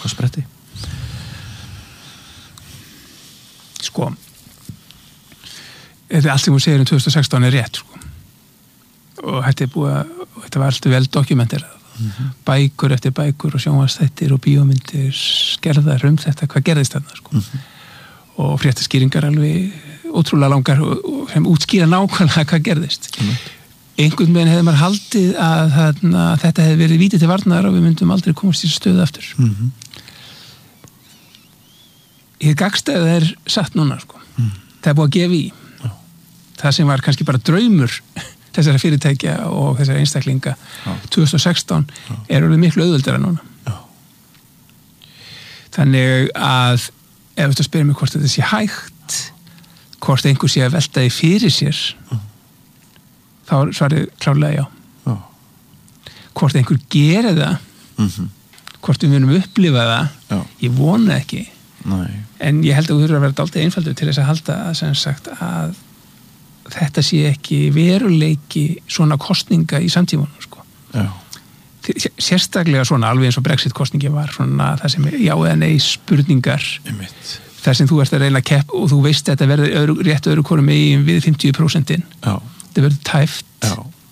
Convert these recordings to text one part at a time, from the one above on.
hvað spretti? Sko þetta allt sem hún segir 2016 rétt sko. Og þetta var alltaf vel dokumenterað bækur eftir bækur og sjónvarpsþættir og bíómyndir skerðar þetta, hvað gerðist þarna sko. Og fréttaskýringar alveg ótrúlega langar og sem útskýra nákvæmlega hvað gerðist einhvern veginn hefði maður haldið að þetta hefði verið víti til varnar og við myndum aldrei komast í stöðu aftur Hið gagnstæða er satt núna sko. Það er búið að gefa í það sem var kannski bara draumur þessara fyrirtækja og þessara einstaklinga 2016 er alveg miklu auðveldara núna þannig að ef þú spyrir mig hvort þetta sé hægt hvort einhver sé að velta því fyrir sér þá svarið klárlega já hvort einhver geri það hvort við munum upplifa það ég vona ekki en ég held að þú þurfa að vera dálítið einfaldur til þess að halda sem sagt að þetta sé ekki veruleiki svona kosninga í samtímanum sko. Sérstaklega svona alveg eins og Brexit-kostningi var svona það sem já eða nei spurningar þar sem þú ert að reyna að kepp og þú veist að þetta verður rétt öðru hvorum megin við 50% þetta verður tæft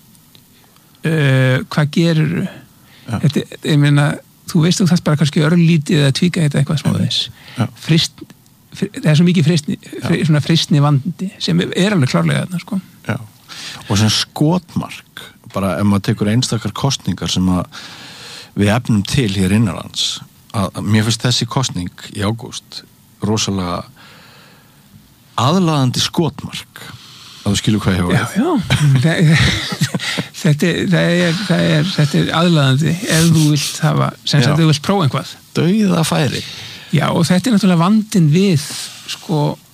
hvað gerur þetta, ég meina þú veist þú þarft bara kannski örlítið að tvíka þetta eitthvað smá þess það er svo mikið freistni vandi sem er alveg klárlega þarna sko. Og sem skotmark bara ef maður tekur einstakar kostningar sem að við efnum til hér innanlands að mér finnst þessi kostning í ágúst rosalega aðlaðandi skotmark að þú skilur hvað ég þetta er aðlaðandi ef þú vilt hafa sem sagt þú vilt prófa einhvað dauða færi Já, og þetta er náttúrulega vandinn við sko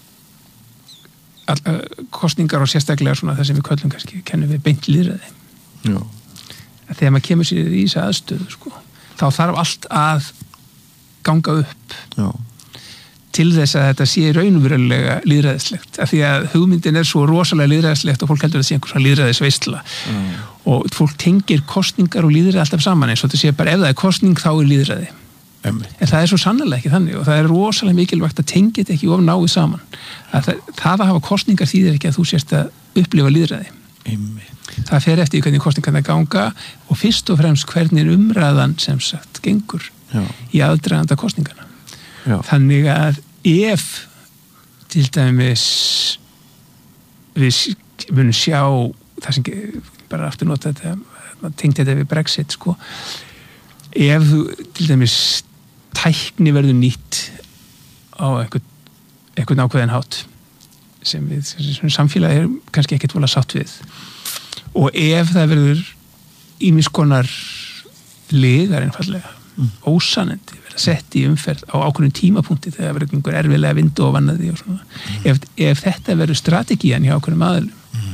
kostningar og sérstaklega svona það sem við köllum kannski, kennum við beint lýðræði. Já. Að þegar maður kemur sér í þessu aðstöðu sko, þá þarf allt að ganga upp. Já. Til þess að þetta sé raunverulega lýðræðislegt. Af því að hugmyndin er svo rosalega lýðræðislegt og fólk heldur að það sé einhver svona lýðræðisveisla. Og fólk tengir kostningar og lýðræði alltaf saman eins og þetta sé bara ef það er kostning þá er lýðræði. En það er svo sannarlega ekki þannig og það er rosalega mikilvægt að tengja þetta ekki of náið saman. Það að hafa kostningar þýðir ekki að þú sérst að upplifa lýðræði. Það fer eftir hvernig kostningarna ganga og fyrst og fremst hvernig umræðan sem sagt gengur í aðdraganda kostningarna. Þannig að ef til dæmis við munum sjá það sem bara aftur nota þetta tengt þetta við Brexit sko ef þú til dæmis tækni verður nýtt á einhvern ákveðin hátt sem við sem samfélagi er kannski ekkert vola sátt við og ef það verður ýmiss konar liðar einfallega ósannindi verða sett í umferð á ákveðnum tímapunkti þegar verður einhver erfiðlega vindu og vannaði og svona ef þetta verður strategían hjá ákveðnum aðilum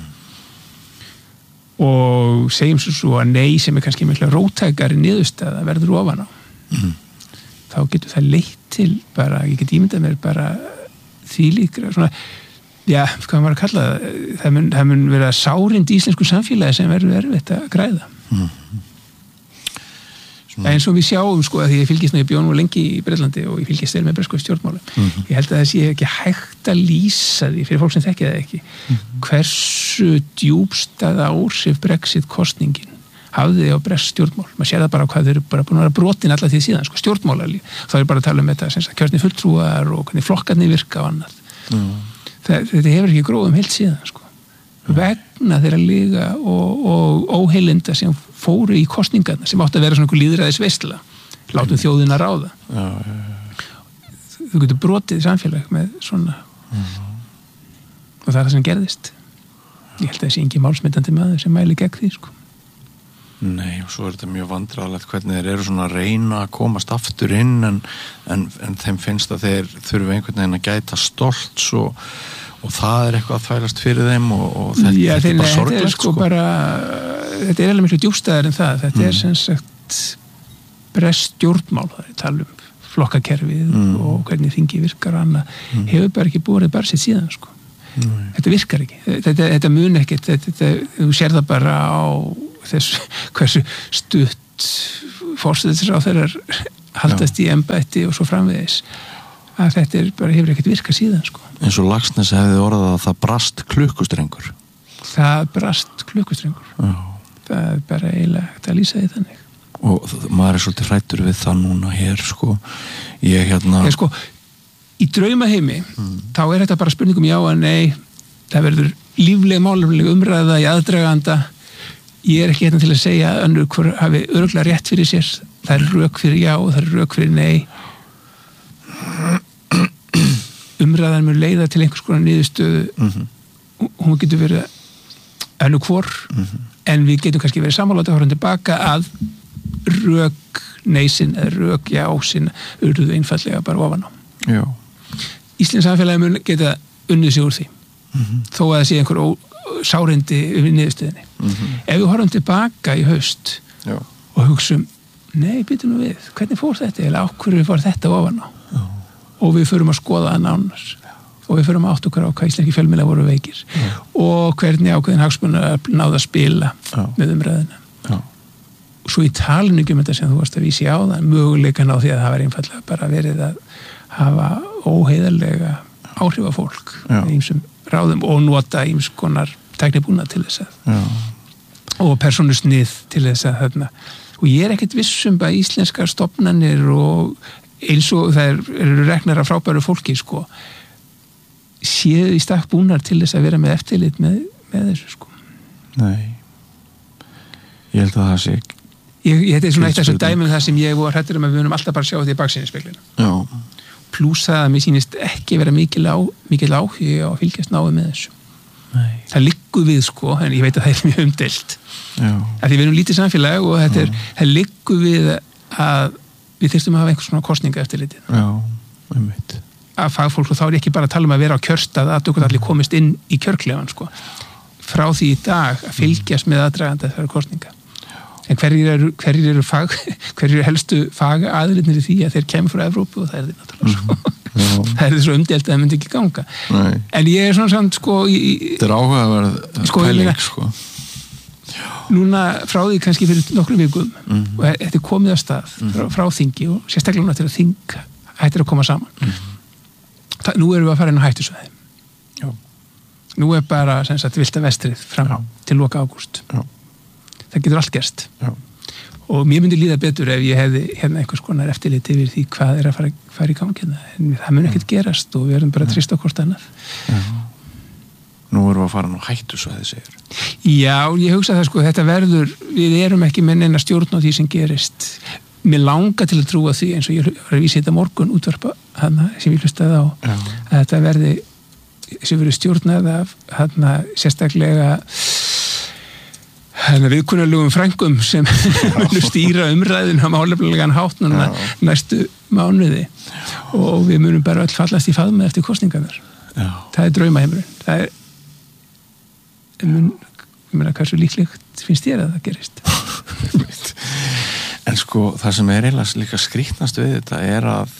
og segjum svo að nei sem er kannski mikla róttækari niðurstaða verður ofan á þá getur það leitt til bara, ég get ímyndað mér bara þvílíkra svona, já, hvað maður að kalla það mun vera sárind í íslensku samfélagi sem verður erfitt að græða eins og við sjáum sko að því ég fylgist ég bjó nú lengi í Bretlandi og ég fylgist með bresku stjórnmálum ég held að það sé ekki hægt að lýsa því fyrir fólk sem þekkja það ekki hversu djúpstæða áhrif Brexit kostningin hafði á bresk stjórnmál maður sér það bara hvað þau eru bara búin að vera brotin alla því síðan sko stjórnmálarlíf þá er bara að tala þetta sem sagt kjörnir fulltrúar og hvernig flokkarnir virka og annað þetta hefur ekki gróðum heilt síðan sko vegna þeirra liga og óheilinda sem fóru í kostningarna sem átti að vera svona einhver lýðræðisveisla látum þjóðina ráða þú getur brotið samfélag með svona og það er það sem gerðist ég held að það sé engin málsmetandi maður sem mæli gegn því sko Nei, og svo er þetta mjög vandræðalegt hvernig þeir eru svona að reyna að komast aftur inn en þeim finnst að þeir þurfi einhvern veginn að gæta stolts og það er eitthvað að þvælast fyrir þeim og þetta er bara sorglegt þetta er sko bara þetta er alveg miklu djúpstæðar en það þetta er sem sagt bresk stjórnmál það er tala flokkakerfið og hvernig þingi virkar og annað hefur bara ekki búið bara sér síðan sko þetta virkar ekki þetta mun ekkert þú sér það bara á þess hversu stutt forsætisráðherrar haldast í embætti og svo framvegis að þetta bara hefur ekkert virkað síðan sko. Eins og Laxness hefði orðað að það brast klukkustrengur. Það brast klukkustrengur. Já. Það bara eiginlega hægt að lýsa því þannig. Og maður svolítið hrættur við það núna hér sko. Ég sko, í draumaheimi þá þetta bara spurningum já að nei, það verður lífleg málefnileg umræða í aðdraganda. Ég ekki til að segja að önnur hver hafi örugglega rétt fyrir sér. Það er rök fyrir já og það er rök fyrir nei. Umræðan mun leiða til einhvers konar niðurstöðu. Hún getur verið önnur hvor, en við getum kannski verið sammála að horfa tilbaka að rök neysinn eða rök jásinn urðu einfallega bara ofan á. Já. Íslensk samfélagi mun geta unnið sig úr því. Þó að það sé einhver sárindi við niðurstöðinni. Ef við horfum tilbaka í haust og hugsum, nei, býtum við, hvernig fór þetta eða ákveður fór þetta ofan á? Og við förum að skoða það nánar og við förum að átta okkur á hvað íslenski fjölmiðlar voru veikir og hvernig ákveðin hagsmunir náðu að spila með umræðina. Og svo í talinu um þetta sem þú varst að vísi á það, möguleikan á því að það var einfallega bara verið að hafa óheiðarlega áhrif á fólk með ýmsum ráðum og nota ýms konar tæknibúnað til þess að og persónusnið til þess að þarna. Og ég ekkert vissum að íslenskar stofnanir og eins og það eru reknar af frábæru fólki sko séu í stakk búnar til þess að vera með eftirlit með þessu sko. Nei. Ég held að það sé þetta svona eitt af þessu dæmum það sem ég var hrættur að við munum alltaf bara sjá þetta í baksýnisspeglinum. Já. Plús það að mér sýnist ekki vera mikil áhugi á að fylgjast náið með þessu. Nei. Það liggur við sko, en ég veit að það er mjög umdeilt. Já. Því við erum lítið samfélag og það liggur við að við þyrstum að hafa einhvers svona kosninga eftir litið. Já, einmitt. Að fagfólk, og þá er ekki bara að tala um að vera á kjörstað að allir komist inn í kjörklefan sko. Frá því í dag að fylgjast með aðdraganda þessara kosninga. En hverjir eru helstu fagaðilinnir í því að þeir kemur frá Evrópu og það er því náttúrulega svo. Það er því svo umdeilt að það myndi ekki ganga. Nei. En ég er svona samt sko þetta er áhugaverð pæling sko. Núna frá því kannski fyrir nokkrum vikum og þetta er komið af stað frá þingi og sérstaklega núna til að þing hættir að koma saman. Nú erum við að fara inn á hættusvæði. Já. Nú er bara sem sagt vilda vestrið fram til loka ágúst. Já. Það getur allt gerst. Já. Og mér myndi líða betur ef ég hefði einhvers konar eftirlit yfir því hvað er að fara í gangi. En það mun ekkert gerast og við erum bara að treysta hvort annað. Já. Nú erum við að fara á hættusvæði, segir. Já, ég hugsa það sko, þetta verður, við erum ekki með neina stjórn á því sem gerist. Mér langar til að trúa því, eins og ég var að vísa þetta morgun útvarpa, sem ég hlustaði á, að þetta verði, sem verður stjórnað af, sérstaklega, viðkunnarlegum frængum sem munur stýra umræðin á málefnilegan hátt næstu mánuði og við munum bara öll fallast í faðma eftir kosningarnar. Það er draumaheimurinn. Það er ég meina hversu líklegt finnst þér að það gerist? En sko það sem er eiginlega líka skrýtnast við þetta er að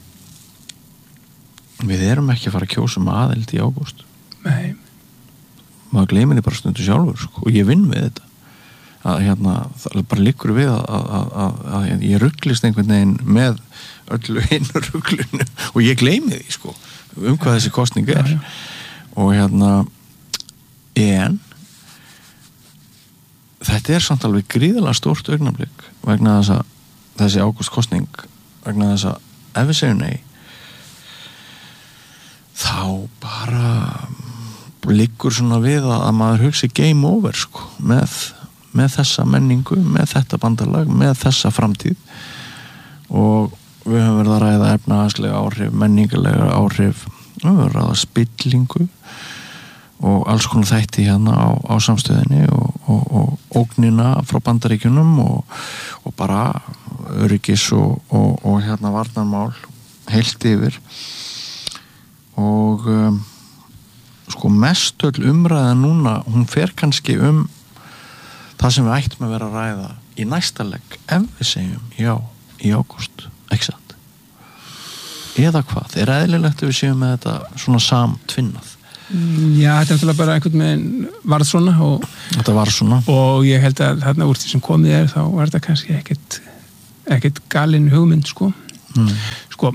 við erum ekki að fara að kjósa aðild í ágúst. Nei. Maður gleymir því bara stundu sjálfur sko, og ég vinn við þetta að það bara liggur við að ég rugglist einhvern veginn með öllu hinu rugglinu og ég gleymi því sko hvað þessi kosning er. Og en þetta er samt alveg gríðarlega stórt augnablik vegna þess að þessi ágústkosning vegna þess að ef við segjum nei þá bara liggur svona við að maður hugsi game over sko með þessa menningu, með þetta bandalag, með þessa framtíð og við höfum verið að ræða efnahagslega áhrif, menningarlega áhrif, við höfum verið að ræða spillingu og alls konar þætti á samstöðinni og ógnina frá Bandaríkjunum og bara öryggis og varnarmál heilt yfir og sko mest öll umræða núna, hún fer kannski það sem við ættum að vera að ræða í næsta legg ef við segjum já í ágúst, ekki satt eða hvað, er eðlilegt ef við segjum með þetta svona samtvinnað? Já, þetta er náttúrulega bara einhvern veginn varð svona og þetta var svona og ég held að þarna úr því sem komið þá var þetta kannski ekkert galin hugmynd sko. Sko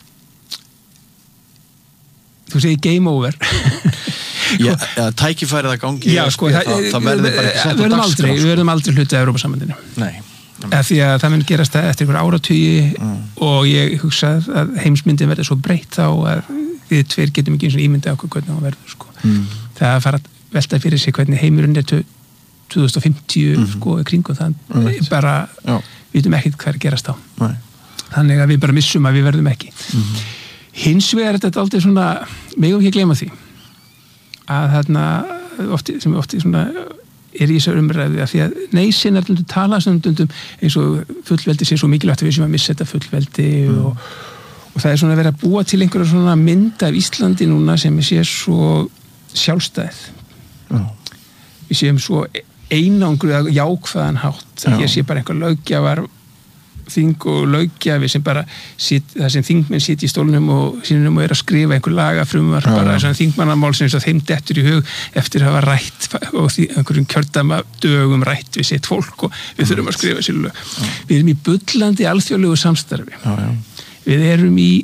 þú segir game over Já, tækifærið að gangi sko, það verður bara ekki sett á dagskrá við verðum aldrei hluti af Evrópusambandinu því að það mun gerast það eftir einhver áratugi og ég hugsa að heimsmyndin verður svo breytt þá að við tveir getum ekki eins og ímyndið okkur hvernig það verður sko. Það að fara að velta fyrir sig hvernig heimurinn 2050 sko, kringum það bara við veitum ekkert hvað er að gerast þá þannig að við bara missum að við verðum ekki hins vegar er þetta aldrei svona megum ekki gleyma því að þarna sem ofti svona er í þessar umræðu að því að neysinnar tala stundum eins og fullveldi sé svo mikilvægt að við sem að missa þetta fullveldi og það er svona að vera að búa til einhverja svona mynd af Íslandi núna sem sé svo sjálfstæð við séum svo einangruð jákvæðan hátt að ég sé bara einhver löggjafar þing og löggjafi sem bara það sem þingmenn sitja í stólnum og sínum og er að skrifa einhver lagafrumvarp bara svona þingmannamál sem þeim dettur í hug eftir að hafa rætt og einhverjum kjördama dögum rætt við sitt fólk og við þurfum að skrifa sér lög við erum í bullandi alþjóðlegu samstarfi við erum í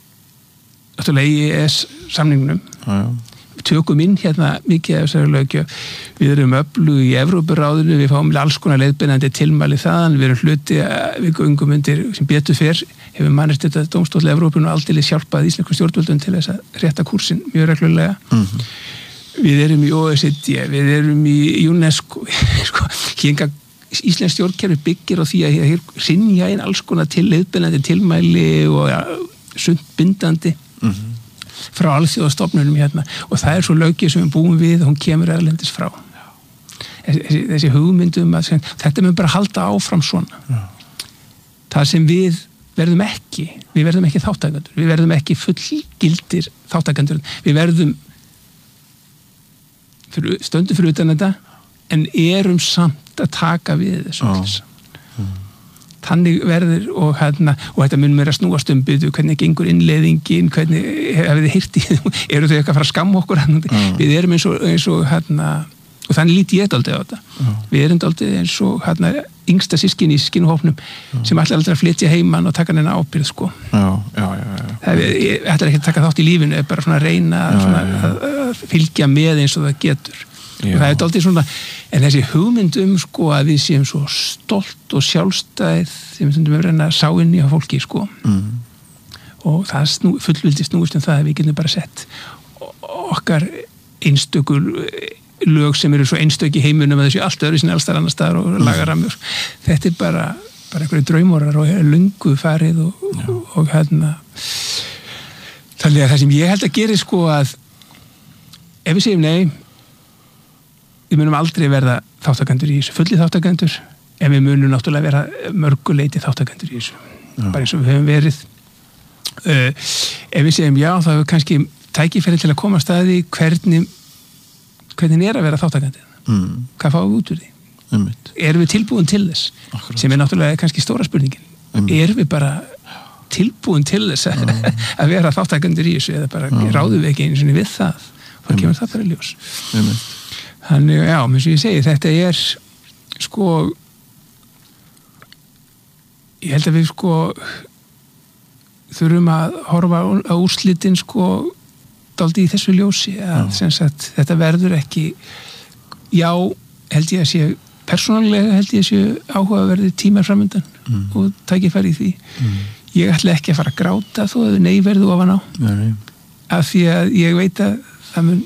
EES samningnum við tökum inn hérna mikið af þessari löggjöf við erum öflug í Evrópuráðinu við fáum alls konar leiðbeinandi tilmæli þaðan við erum hluti við göngum undir sem betur fyrr hefur Mannréttindadómstóll Evrópunu aldrei hjálpað íslenskum stjórnvöldum til þess að rétta kúrsinn mjög reglulega við erum í OECD við erum í UNESCO sko, íslensk stjórnkerfi byggir á því að hér hrynja inn alls konar leiðbeinandi tilmæli og sund bindandi frá alþjóðastofnunum hérna og það er svo löggjöf sem við búum við og hún kemur erlendis frá þessi hugmyndum að þetta mun bara halda áfram svona það sem við verðum ekki þáttakendur við verðum ekki fullgildir þáttakendur við verðum stöndum fyrir utan þetta en erum samt að taka við þessu þannig verður og þetta mun mér að snúast byggðu, hvernig gengur innleiðingin hvernig hefur þið heyrt í eru þau eitthvað að fara að skamma okkur við erum eins og og þannig líti ég dálítið á þetta við erum dálítið eins og yngsta systkin í systkinuhópnum sem ætlar aldrei að flytja heiman og taka hennar ábyrgð sko ætlar ekki að taka þátt í lífinu bara svona að reyna að fylgja með eins og það getur og það er dálítið svona en þessi hugmynd sko að við séum svo stolt og sjálfstæð sem við stundum að reyna að sá inn í á fólki sko og það fullvildi snúist það að við getum bara sett okkar einstökur lög sem eru svo einstöki í heiminum að þessu allt öðru sinni allstar annar staðar og lagaramjur þetta er bara einhverju draumórar og löngu farið og þannig að það sem ég held að gera sko að ef við segjum nei við munum aldrei verða þáttakendur í þessu fulli þáttakendur en við munum náttúrulega vera mörguleiti þáttakendur í þessu bara eins og við höfum verið ef við segjum já þá hefur kannski tækifæri til að koma að staði hvernig er að vera þáttakendur hvað fáum við út úr því erum við tilbúin til þess sem er náttúrulega kannski stóra spurningin erum við bara tilbúin til þess að vera þáttakendur í þessu eða bara ráðum við ekki einu sinni við það þá kemur það bara í ljós þannig, já, eins og ég segi, þetta er sko ég held að við sko þurfum að horfa á úrslitin sko dálítið í þessu ljósi að sem sagt, þetta verður ekki já, held ég að sé persónulega held ég að sé áhugaverðir tímar framundan og tækifæri í því ég ætla ekki að fara að gráta þó að nei verðu ofan á af því að ég veit að það mun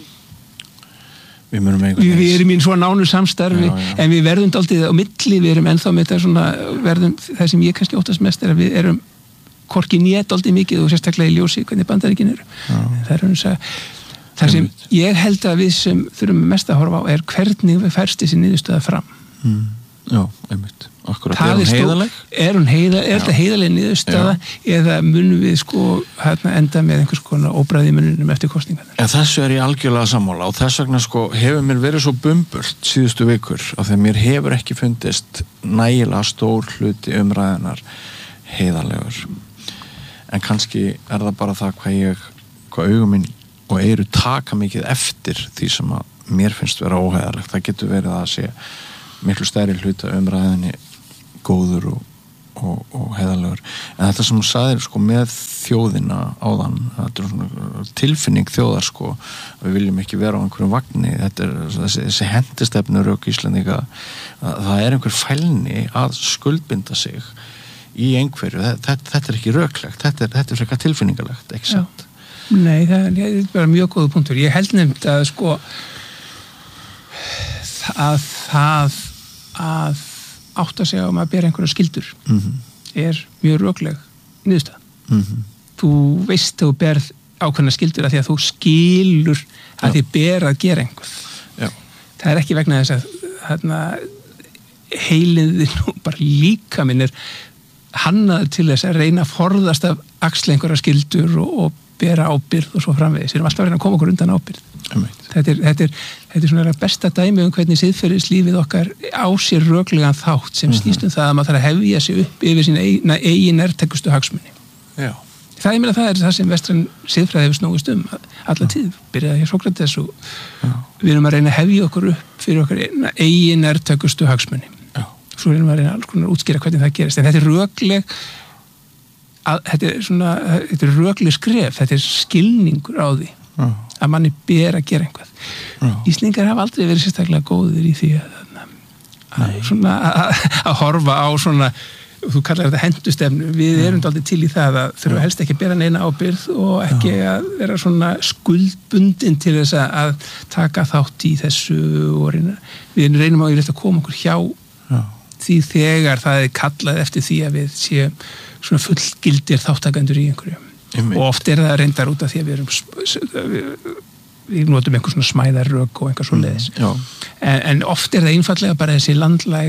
við erum í svo nánu samstarfi en við verðum dálítið á milli við erum ennþá með þetta svona verðum, það sem ég kannski óttast mest er að við erum hvorki nét dálítið mikið og sérstaklega í ljósi hvernig Bandaríkin eru það sem ég held að við sem þurfum mest að horfa á er hvernig við færst þessi niðurstöða fram já, einmitt akkurat, er þetta heiðaleg niðurstöða eða munum við sko enda með einhvers konar óbræði mununum eftir kosningar en þessu er ég algjörlega sammála og þess vegna sko hefur mér verið svo bumbult síðustu vikur af því að mér hefur ekki fundist nægilega stór hluti umræðinar heiðalegur en kannski er það bara það hvað augum minn og eyru taka mikið eftir því sem að mér finnst vera óheiðalegt það getur verið að sé miklu stærri hluta umræðinni góður og heiðarlegur. En þetta sem þú sagðir sko með þjóðina áðan, þetta svona tilfinning þjóðar sko, við viljum ekki vera á einhverjum vagni, þetta þessi hendistefnu rök Íslendinga, það einhver fælni að skuldbinda sig í einhverju, þetta ekki röklegt, þetta frekar tilfinningalegt, ekki sant? Nei, það er bara mjög góð punktur. Ég held nefnt að sko að átta sig á að bera einhverja skyldur er mjög rökleg niðurstaða. Þú veist þú berð ákveðna skyldur að því að þú skilur að þið ber að gera einhver. Já. Það er ekki vegna þess að heiliðin og bara líka minn er hannaður til þess að reyna að forðast af axla einhverja skyldur og bera ábyrgð og svo framvegis. Við erum alltaf að reyna að koma okkur undan ábyrgð. Þetta er svona besta dæmi hvernig siðferðislífið okkar á sér röklegan þátt sem snýst það að maður þarf að hefja sig upp yfir sína eigin nærtækustu hagsmuni. Já. Það er það sem vestræn siðfræði hefur snúist alla tíð. Byrjaði hér Sókrates og við erum að reyna að hefja okkur upp fyrir okkar eigin nærtækustu hagsmuni. Já. Svo erum við að reyna alls konar að útskýra hvernig það gerist. En þetta er rökleg þetta er rökleg skref, þetta er skilningur á því að manni ber að gera einhvað. Íslendingar hafa aldrei verið sérstaklega góðir í því að horfa á svona, þú kallar þetta hendustefnu, við erum aldrei til í það að þurfa helst ekki að bera neina ábyrgð og ekki að vera svona skuldbundin til þess að taka þátt í þessu og við reynum að koma okkur hjá því þegar það er kallað eftir því að við séum svona fullgildir þáttakendur í einhverju. Og oft er það reyndar út af því að við notum einhver svona smæðarrök og einhver svo leiðis. En oft er það einfallega bara þessi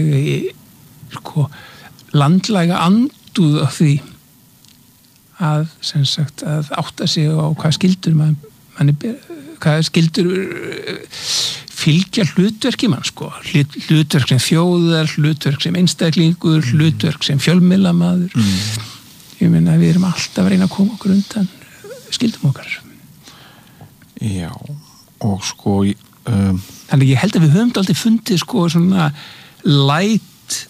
landlæga andúð á því að, sem sagt, að átta sig á hvað skyldur hvað skyldur fylgja hlutverki mann sko. Hlutverk sem þjóðar, hlutverk sem einstaklingur, hlutverk sem fjölmiðlamaður. Ég meina við erum alltaf að reyna að koma okkur undan skyldum okkar. Já, og sko þannig ég held að við höfum aldrei fundið sko svona light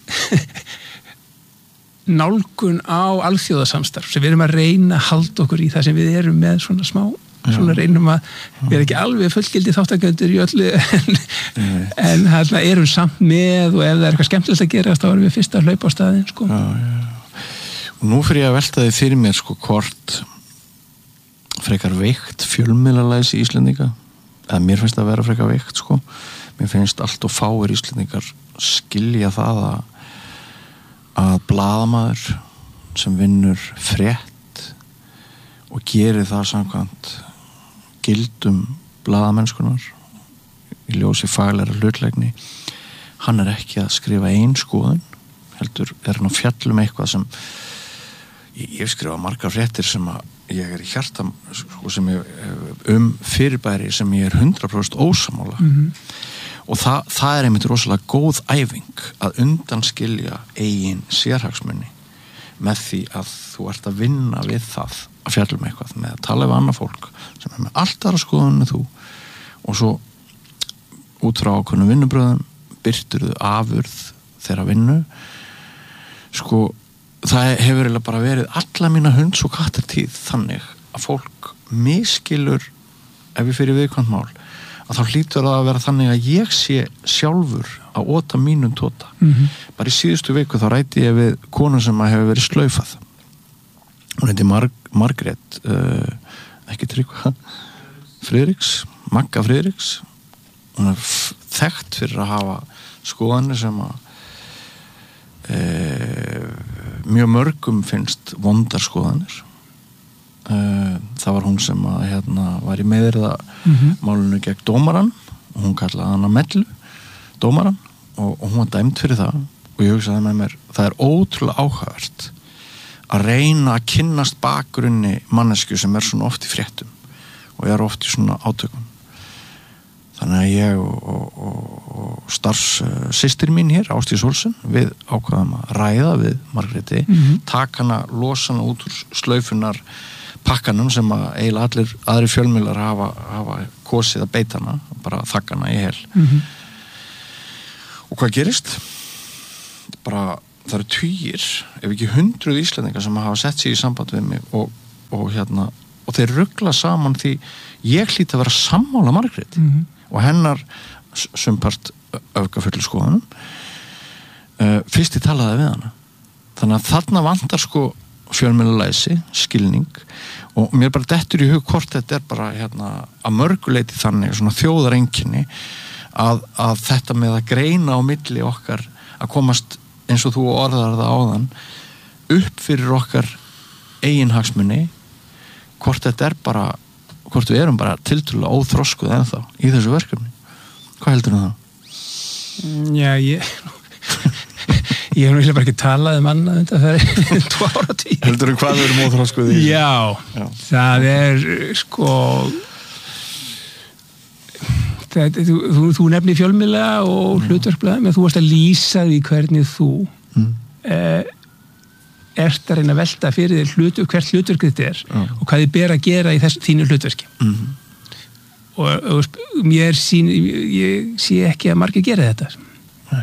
nálgun á alþjóðasamstarf sem við erum að reyna að halda okkur í það sem við erum með svona smá svona reynum að við erum ekki alveg fullgildi þáttaköndur í öllu en hérna erum samt með og ef það er eitthvað skemmtilegt að gerast þá erum við fyrst að hlaupa á staðinn sko. Og nú fyrir ég að velta þið fyrir mér sko hvort frekar veikt fjölmiðlalæs í Íslendinga eða mér finnst að vera frekar veikt sko mér finnst allt og fáir Íslendingar skilja það að blaðamaður sem vinnur frétt og gerir það samkvæmt gildum blaðamennskunar í ljósi faglæra hlutlægni hann er ekki að skrifa ein skoðun heldur er hann að fjalla eitthvað sem ég skrifa margar fréttir sem að ég er í hjarta sko, sem ég, fyrirbæri sem ég er 100% ósamála og það er einmitt rosalega góð æfing að undanskilja eigin sérhagsmunni með því að þú ert að vinna við það að fjalla eitthvað með að tala við annað fólk sem er með allt aðra skoðun en þú og svo út frá ákveðnum vinnubröðum birturðu afurð þeirra vinnu sko það hefur eiginlega bara verið alla mína hunds og kattartíð þannig að fólk miskilur ef ég fyrir viðkvæmt mál að þá hlýtur það að vera þannig að ég sé sjálfur að óta mínum tóta bara í síðustu viku þá ræti ég við konu sem að hefur verið slaufað hún heiti Margrét ekki Tryggva Friðriks, Magga Friðriks hún er þekkt fyrir að hafa skoðanir sem að mjög mörgum finnst vondar skoðanir það var hún sem að var í meðirða málinu gegn dómaran og hún kallaði hana Mellu dómaran og hún var dæmd fyrir það og ég hugsaði með mér það er ótrúlega áhugavert að reyna að kynnast bakgrunni mannesku sem er svona oft í fréttum og er oft í svona átökum þannig að ég og starfssystir mín hér, Ásdís Olsen við ákvaðum að ræða við Margréti taka hana, losa hana út úr slaufunar pakkanum sem að eiginlega allir aðri fjölmiðlar hafa kosið að beita hana bara þakka hana í hel og hvað gerist? Bara það eru tugir, ef ekki 100 Íslendingar sem hafa sett sig í samband við mig og þeir rugla saman því ég hlýt að vera sammála Margrét og hennar sumpart öfgafullu skoðunum fyrst ég talaði við hana. Þannig að þarna vantar sko fjölmiðlalæsi, skilning og mér bara dettur í hug hvort þetta bara að mörguleiti þannig svona þjóðareinkenni að þetta með að greina á milli okkar að komast eins og þú orðar það áðan upp fyrir okkar eiginhagsmuni hvort þetta bara hvort við erum bara tiltölulega óþroskuð ennþá í þessu verkefni. Hvað heldur það? Já, ég hef náttúrulega bara ekki talað annað undanfarið 2 áratugir. Heldur hvað við erum óþroskuð í? Já, það sko þú nefnir fjölmiðla og hlutverkblaði, menn þú varst að lýsa því hvernig þú ert að reyna að velta fyrir þér hvert hlutverk þetta er og hvað þið ber að gera í þínu hlutverki. Og ég sé ekki að margir gera þetta. Nei.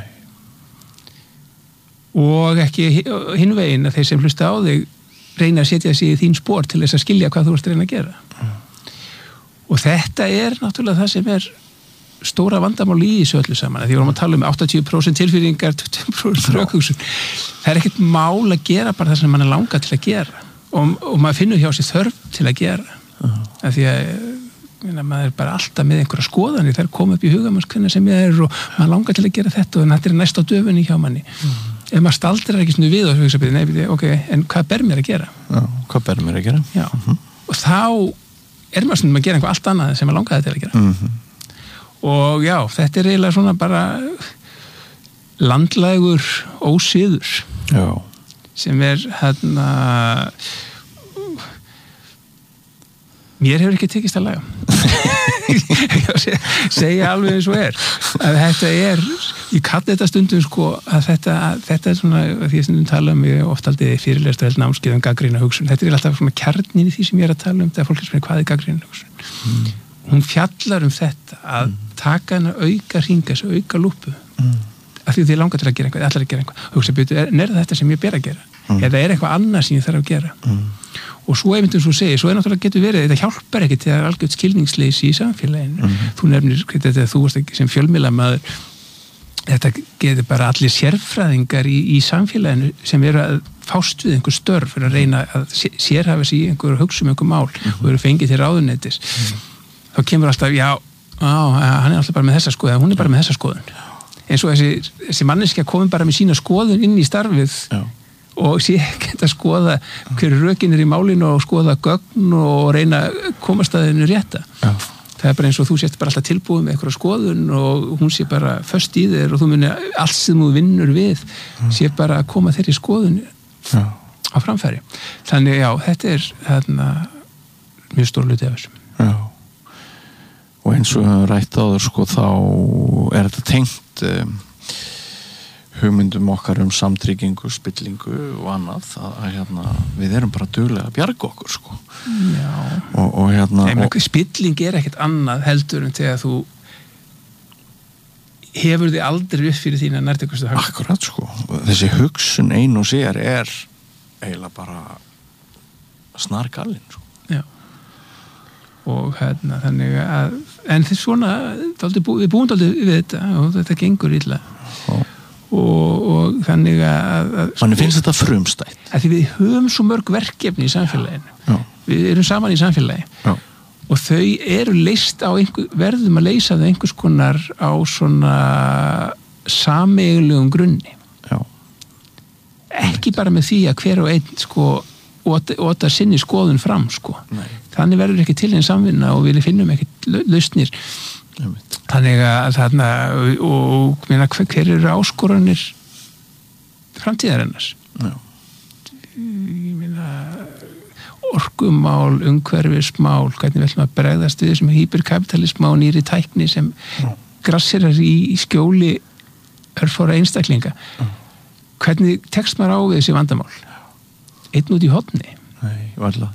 Og ekki hinvegin að þeir sem hlusta á þig reyna að setja sig í þín spor til þess að skilja hvað þú ert að reyna að gera. Og þetta er náttúrulega það sem er stóra vandamál í þessu öllu saman. Því vorum að tala 80% tilfinningar, 20% rökhugsun. Það er ekkert mál að gera bara það sem mann er langað til að gera. Og maður finnur hjá sér þörf til að gera. Af því að maður er bara alltaf með einhverja skoðanir. Það er komið upp í hugamanns hvernig sem ég er og maður langar til að gera þetta og þetta er næst á döfunni hjá manni. Ef maður staldrar ekki svona við og hugsa byrja, nei, ok, en hvað ber mér að gera? Já, hvað ber mér að gera? Já, og þá er maður svona að gera einhvað allt annað sem maður langaði til að gera. Og já, þetta er eiginlega svona bara landlægur ósiður. Já. Sem er mér hefur ekki tekist að laga. Segja alveg eins og að þetta ég kalli þetta stundum sko að þetta er svona því að stundum tala ég oft aldrei fyrirlestur held námskeið gagnrýna hugsun. Þetta er alltaf svona kjarnin í því sem ég er að tala þegar fólk er spyrir hvað er gagnrýna hugsun. Hún fjallar þetta að taka hana auka hringa, auka lúpu af því þið langar til að gera eitthvað, allar að gera eitthvað hugsa byrju, er þetta sem ég ber að gera eða er eitthvað annað sem ég þarf að gera og svo einmitt svo segir, svo náttúrulega getur verið þetta hjálpar ekki til að algjört skilningsleysi í samfélaginu, þú nefnir þetta þú varst ekki sem fjölmiðlamaður þetta getur bara allir sérfræðingar í samfélaginu sem eru að fást við einhver störf fyrir að reyna að sérhafa sig í einhver hugsa einhver mál og eru fengið til ráðuneytis þá kemur alltaf, hann er alltaf bara með þessa skoðun, hún er bara með þessa skoðun eins og þessi manneskja komin bara með sína skoðun inn í starfið og sé ekki að skoða hverju rökin er í málinu og skoða gögn og reyna að komast að hennu rétta. Það er bara eins og þú sést bara alltaf tilbúið með eitthvað skoðun og hún sé bara föst í þér og þú muni allt sem þú vinnur við sé bara að koma þeirri skoðun á framfæri. Þannig þetta er mjög stór hluti af þessu. Já. Og eins og rætt áður sko þá er þetta tengt hugmyndum okkar samtryggingu, spillingu og annað að við erum bara duglega að bjarga okkur sko. Já. Og spilling er ekkert annað heldur en þegar þú hefur þið aldrei upp fyrir þína nærtækustu hugsun. Akkurat sko. Þessi hugsun ein og sér er eiginlega bara snargalinn sko. Já. Og þannig að en þess svona, við búum dálítið við þetta og þetta gengur illa og þannig að Þannig finnst þetta frumstætt að því við höfum svo mörg verkefni í samfélaginu við erum saman í samfélagi og þau eru leyst á verðum að leysa það einhvers konar á svona sameiginlegum grunni ekki bara með því að hver og einn sko óta sinni skoðun fram sko. Þannig verður ekki til einn samvinna og við finnum ekki lausnir þannig að og hver eru áskoranir framtíðarinnar ég meina orkumál, umhverfismál hvernig viljum að bregðast við þessum hyperkapitalisma og nýri tækni sem grassirar í skjóli örfára einstaklinga hvernig tekst maður á við þessi vandamál einn út í horni Nei, varla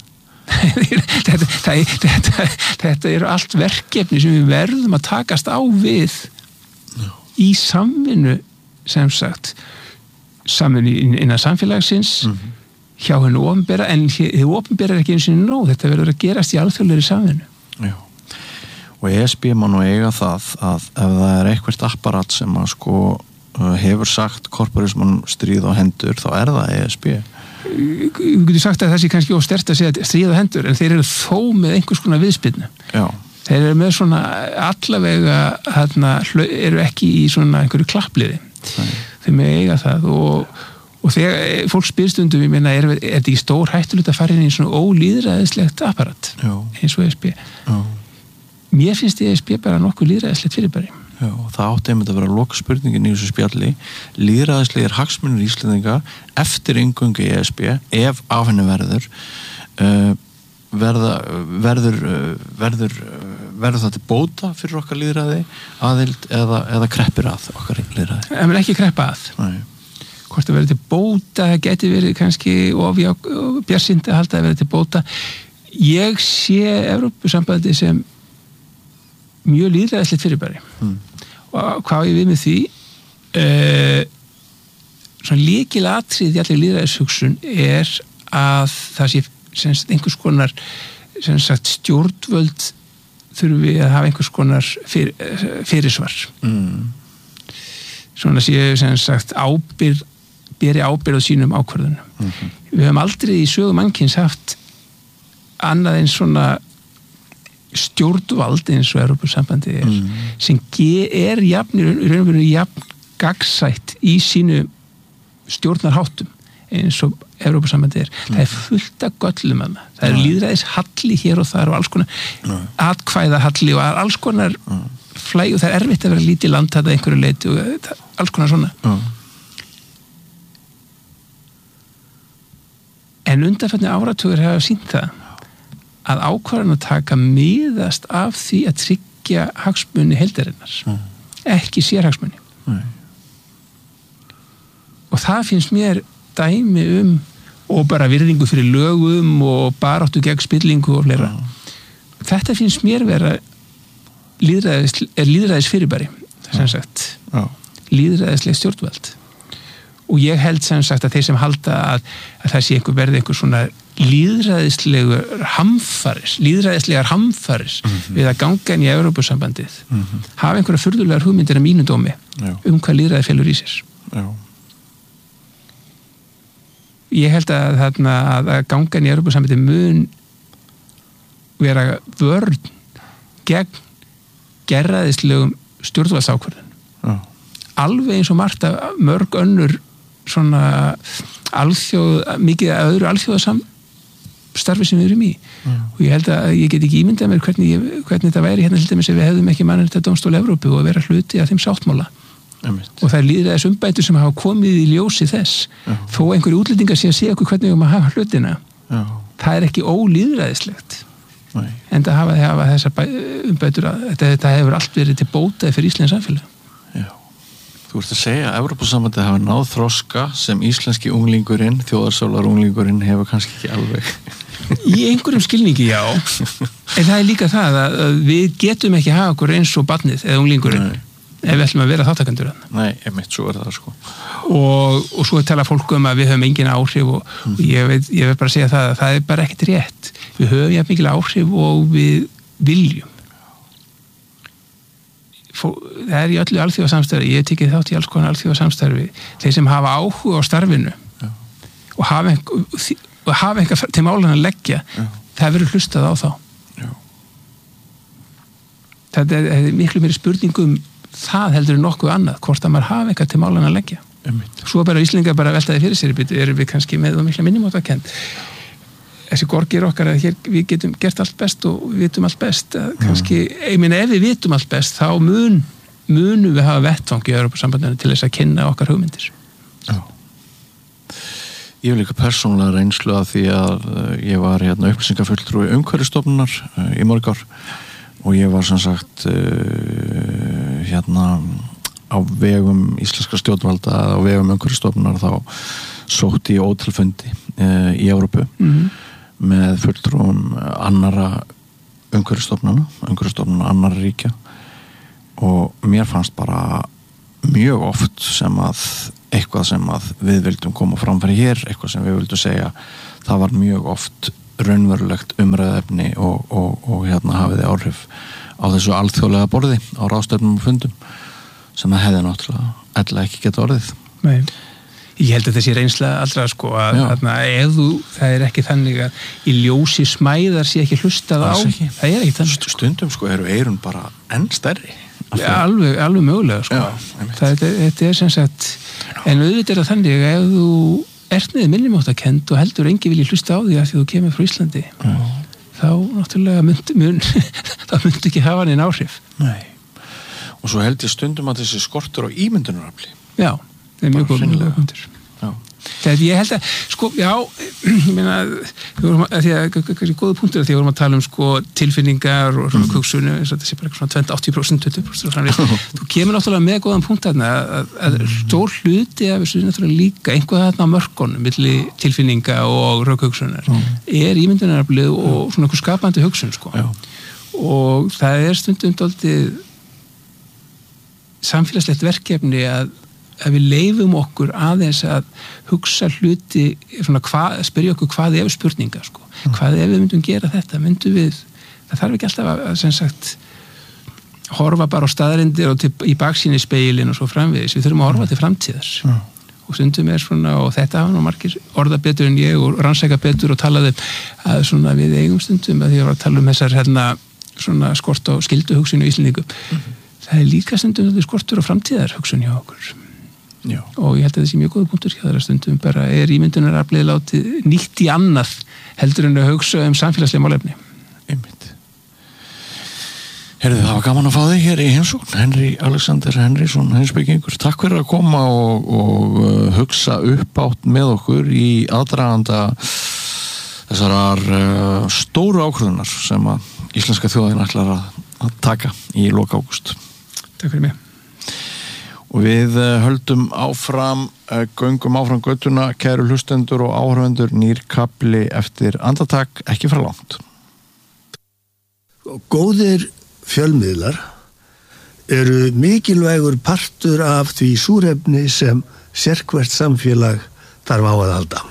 þetta eru allt verkefni sem við verðum að takast á við í samvinnu sem sagt samvinnu innan samfélagsins hjá hennu opinbera, en þið opinbera ekki eins og nóg, þetta verður að gerast í alþjóðlegri samvinnu. Já, og ESB má nú eiga það að ef það eitthvað apparat sem að hefur sagt korporismann stríð á hendur, þá það ESB. Við getum sagt að það sé kannski óstert að segja stríð á hendur, en þeir eru þó með einhvers konar viðspyrnu. Já. Þeir eru með svona allavega eru ekki í svona einhverju klappliði. Þeir með eiga það og þegar fólk spyr stundum, ég meina, þetta ekki stór hættulegt að fara inn í svona ólýðræðislegt apparat eins og ESB. Já. Mér finnst ESB bara nokkuð lýðræðislegt fyrirbæri. Já, og það átti einmitt að vera lokaspurningin í þessu spjalli. Lýðræðislegir hagsmunir Íslendinga eftir inngöngu í ESB, ef af henni verður það til bóta fyrir okkar lýðræði aðild eða kreppir að okkar lýðræði? Það er ekki kreppa að. Nei. Hvort það verður til bóta, það geti verið kannski bjartsýnt að halda að verður til bóta. Ég sé Evrópusambandið sem mjög lýðræðislegt fyrirbæri. Og hvað ég við með því svona lykilatriði í allir lýðræðishugsun að það sé einhvers konar stjórnvöld þurfum við að hafa einhvers konar fyrirsvar. Svona séu beri ábyrgð á sínum ákvörðunum. Við höfum aldrei í sögu mannkyns haft annað en svona stjórnvald eins og Evrópusambandið sem jafn gagnsætt í sínu stjórnarháttum eins og Evrópusambandið það fullt af göllum að það lýðræðishalli hér og þar og alls konar atkvæðahalli og alls konar flæg og það erfitt að vera lítið land þetta einhverju leiti og alls konar svona en undanfarni áratugur hafa sýnt það að ákvarðan að taka miðast af því að tryggja hagsmuni heildarinnar ekki sérhagsmuni og það finnst mér dæmi og bara virðingu fyrir lögum og baráttu gegn spillingu og fleira þetta finnst mér vera lýðræðis fyrirbæri sem sagt lýðræðisleg stjórnvald og ég held sem sagt að þeir sem halda að það sé verði einhver svona lýðræðislegar hamfarir við að ganga inn í Evrópusambandið hafa einhverja furðulegar hugmyndir að mínu dómi hvað lýðræði felur í sér ég held að ganga inn í Evrópusambandið mun vera vörn gegn gerræðislegum stjórnvaldsákvörðun alveg eins og margt af mörg önnur svona mikið öðru alþjóðastarfi sem við erum í og ég held að ég get ekki ímyndað mér hvernig þetta væri hérna til dæmis ef við hefðum ekki Mannréttindadómstól Evrópu og vera hluti af þeim sáttmála og það lýðræðis umbætur sem hafa komið í ljósi þess þó einhverju útlendingar sé að segja okkur hvernig við hafa hlutina það ekki ólýðræðislegt en það hafa þessar umbætur að þetta hefur allt verið til bótaði fyrir Íslands samfélag Þú ert að segja að Evrópusambandið hafa náð þroska sem íslenski unglingurinn, þjóðarsálar unglingurinn hefur kannski ekki alveg. Í einhverjum skilningi, já. En það líka það að við getum ekki hafa okkur eins og barnið eða unglingurinn ef við ætlum að vera þáttakendur. Nei, einmitt, svo það sko. Og svo tala fólk að við höfum engin áhrif og ég vil bara segja það að það bara ekkert rétt. Við höfum jafn mikil áhrif og við viljum. Það í öllu alþjóðasamstarfi, ég tekið þátt í alls konar alþjóðasamstarfi, þeir sem hafa áhuga á starfinu og hafa eitthvað til málan að leggja, það verður hlustað á þá. Það er miklu meiri spurningum það heldur en nokkuð annað, hvort að maður hafa eitthvað til málan að leggja. Svo bara Íslingar bara veltaði fyrir sér, erum við kannski með og mikla minnumáttakend. Þessi gorgir okkar að hér við getum gert allt best og við vitum allt best kannski, ég meina ef við vitum allt best þá munum við hafa vettvang í Evrópusambandinu til þess að kynna okkar hugmyndir Ég vil líka persónulega reynslu af því að ég var upplýsingafulltrúi umhverfisstofnunar í mörg ár og ég var sem sagt á vegum íslenskra stjórnvalda á vegum umhverfisstofnunar þá sótti ég ótilfundi í Evrópu með fulltrúum annara umhverfisstofnana annara ríkja og mér fannst bara mjög oft sem að eitthvað sem að við vildum koma framfæri hér, eitthvað sem við vildum segja, það var mjög oft raunverulegt umræðefni og hafiði áhrif á þessu alþjóðlega borði á ráðstefnum og fundum sem það hefði náttúrulega ella ekki geta orðið. Nei. Ég held að þessi reynsla allra sko að það ekki þannig að í ljósi smæðar sé ekki hlustað á, það ekki þannig. Stundum sko eru eyrun bara enn stærri. Alveg mögulega sko. Þetta sem sagt, en auðvitað það þannig að ef þú ert niður minnumáttakend og heldur engi vilji hlusta á því að því þú kemur frá Íslandi, þá náttúrulega myndi ekki hafa neinn áhrif. Nei. Og svo held ég stundum að þessi skortur á ímyndunarafli. Já. Það mjög góð punktur. Þegar ég held að, sko, ég meina, því að kannski góða punktur að því að við vorum að tala sko tilfinningar og svona hugsunni, eins og þetta sé bara svona 80%, 20%. Þú kemur náttúrulega með góðan punkt þarna að stór hluti af þessu náttúrulega líka einhvað þarna á mörkunum milli tilfinninga og rökhugsunar ímyndunaraflið og svona einhver skapandi hugsun, sko. Og það stundum dálítið samfélagslegt verkefni að við leifum okkur aðeins að hugsa hluti, spyrja okkur hvað ef spurninga, sko. Hvað ef við myndum gera þetta, það þarf ekki alltaf að sem sagt, horfa bara á staðarindir og í baksýnisspegilinn og svo framvegis, við þurfum að horfa til framtíðar. Og stundum svona, og þetta hafa nú margir orða betur en ég og rannsæka betur og talaði að svona við eigum stundum að því að tala þessar svona skort á skylduhugsun og Íslendingum. Það líka stundum skortur á framtíðar hugsun hjá okkur. Já. Og ég held að það sé mjög góða punktur hjá þeirra stundum bara ímyndunaraflið látið nýtt í annað heldur en að hugsa samfélagslega málefni. Einmitt. Heyrðu, það var gaman að fá þig hér í heimsókn, Henry Alexander Henrysson, heimspekingur. Takk fyrir að koma og hugsa uppátt með okkur í aðdraganda þessarar stóru ákvörðunar sem að íslenska þjóðin ætlar að taka í lok ágúst. Takk fyrir mig. Og við höldum göngum áfram göttuna, kæru hlustendur og áhorfendur, nýr kafli eftir andartak, ekki frá langt. Góðir fjölmiðlar eru mikilvægur partur af því súrefni sem sérhvert samfélag þarf á að halda.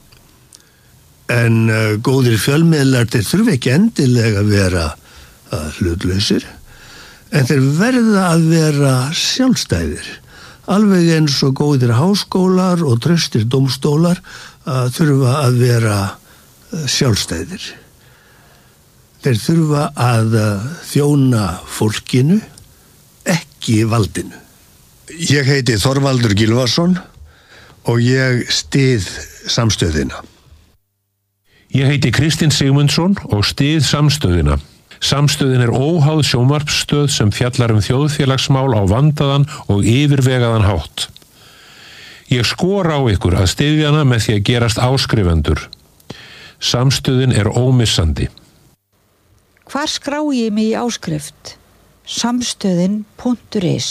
En góðir fjölmiðlar, þeir þurfa ekki endilega að vera hlutlausir, en þeir verða að vera sjálfstæðir, alveg eins og góðir háskólar og traustir dómstólar þurfa að vera sjálfstæðir. Þeir þurfa að þjóna fólkinu, ekki valdinu. Ég heiti Þorvaldur Gylfason og ég styð samstöðina. Ég heiti Kristinn Sigmundsson og styð samstöðina. Samstöðin er óháð sjónvarpsstöð sem fjallar þjóðfélagsmál á vandaðan og yfirvegaðan hátt. Ég skora á ykkur að styðja hana með því að gerast áskrifendur. Samstöðin er ómissandi. Hvar skrá ég mig í áskrift? Samstöðin.is.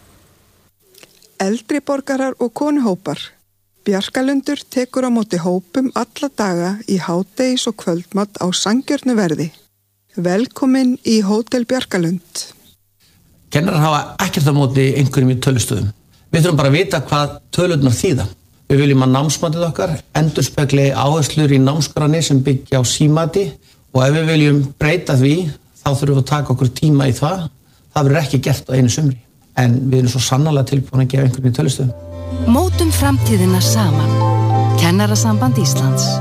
Eldri borgarar og konuhópar. Bjarkalundur tekur á móti hópum alla daga í hádegis og kvöldmat á sanngjörnu verði. Velkomin í Hótel Bjarkalund. Kennarar hafa ekkert á móti einhverjum í tölustöðum. Við þurfum bara að vita hvað tölurnar þýða. Við viljum að námsmatið okkar endurspegli áherslur í námskránni sem byggja á símati og ef við viljum breyta því, þá þurfum við að taka okkur tíma í það. Það verður ekki gert á einu sumri. En við erum svo sannarlega tilbúin að gefa einhverjum í tölustöðum. Mótum framtíðina saman. Kennarasamband Íslands.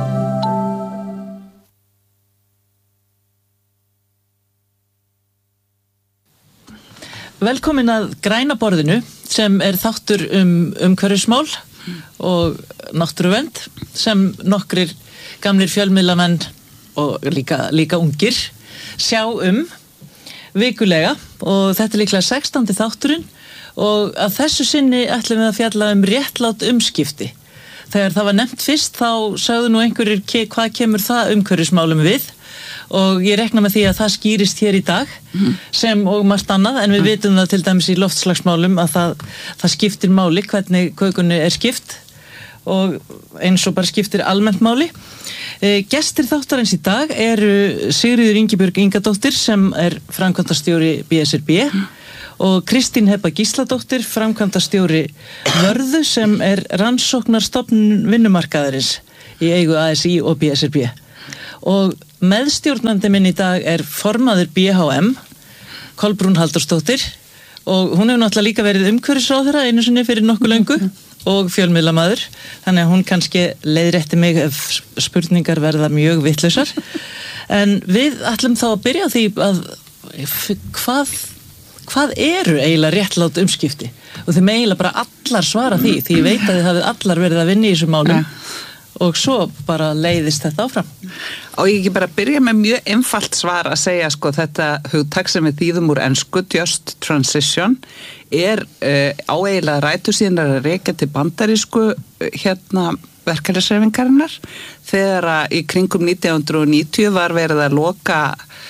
Velkomin að græna borðinu sem þáttur umhverfismál og náttúruvernd sem nokkrir gamlir fjölmiðlamenn og líka ungir sjá vikulega og þetta líklega 16. þátturinn og að þessu sinni ætlum við að fjalla réttlát umskipti. Þegar það var nefnt fyrst þá sögðu nú einhverjir hvað kemur það umhverfismálum við og ég rekna með því að það skýrist hér í dag sem og margt annað en við vitum það til dæmis í loftslagsmálum að það skiptir máli hvernig kökunni skipt og eins og bara skiptir almennt máli. Gestir þáttarins í dag eru Sigríður Ingibjörg Ingadóttir sem framkvæmdastjóri BSRB og Kristín Heba Gísladóttir, framkvæmdastjóri Vörðu sem rannsóknarstofnun vinnumarkaðarins í eigu ASÍ og BSRB. Og meðstjórnandi minn í dag formaður BHM, Kolbrún Halldórsdóttir, og hún hefur náttúrulega líka verið umhverfisráðherra einu sinni fyrir nokkuð löngu og fjölmiðlamaður, þannig að hún kannski leiðrétti mig ef spurningar verða mjög vitlausar. En við ætlum þá að byrja á því að hvað eru eiginlega réttlát umskipti? Og þeim eiginlega bara allar svara því ég veit að þið hafið allar verið að vinna í þessum málum og svo bara leiðist þetta áfram. Og ég ekki bara byrja með mjög einfalt svar að segja sko þetta hugtak sem við þýðum úr ensku, just transition, áeiginlega rætur síðan að rekja til bandarísku verkalýðshreyfingarinnar þegar að í kringum 1990 var verið að loka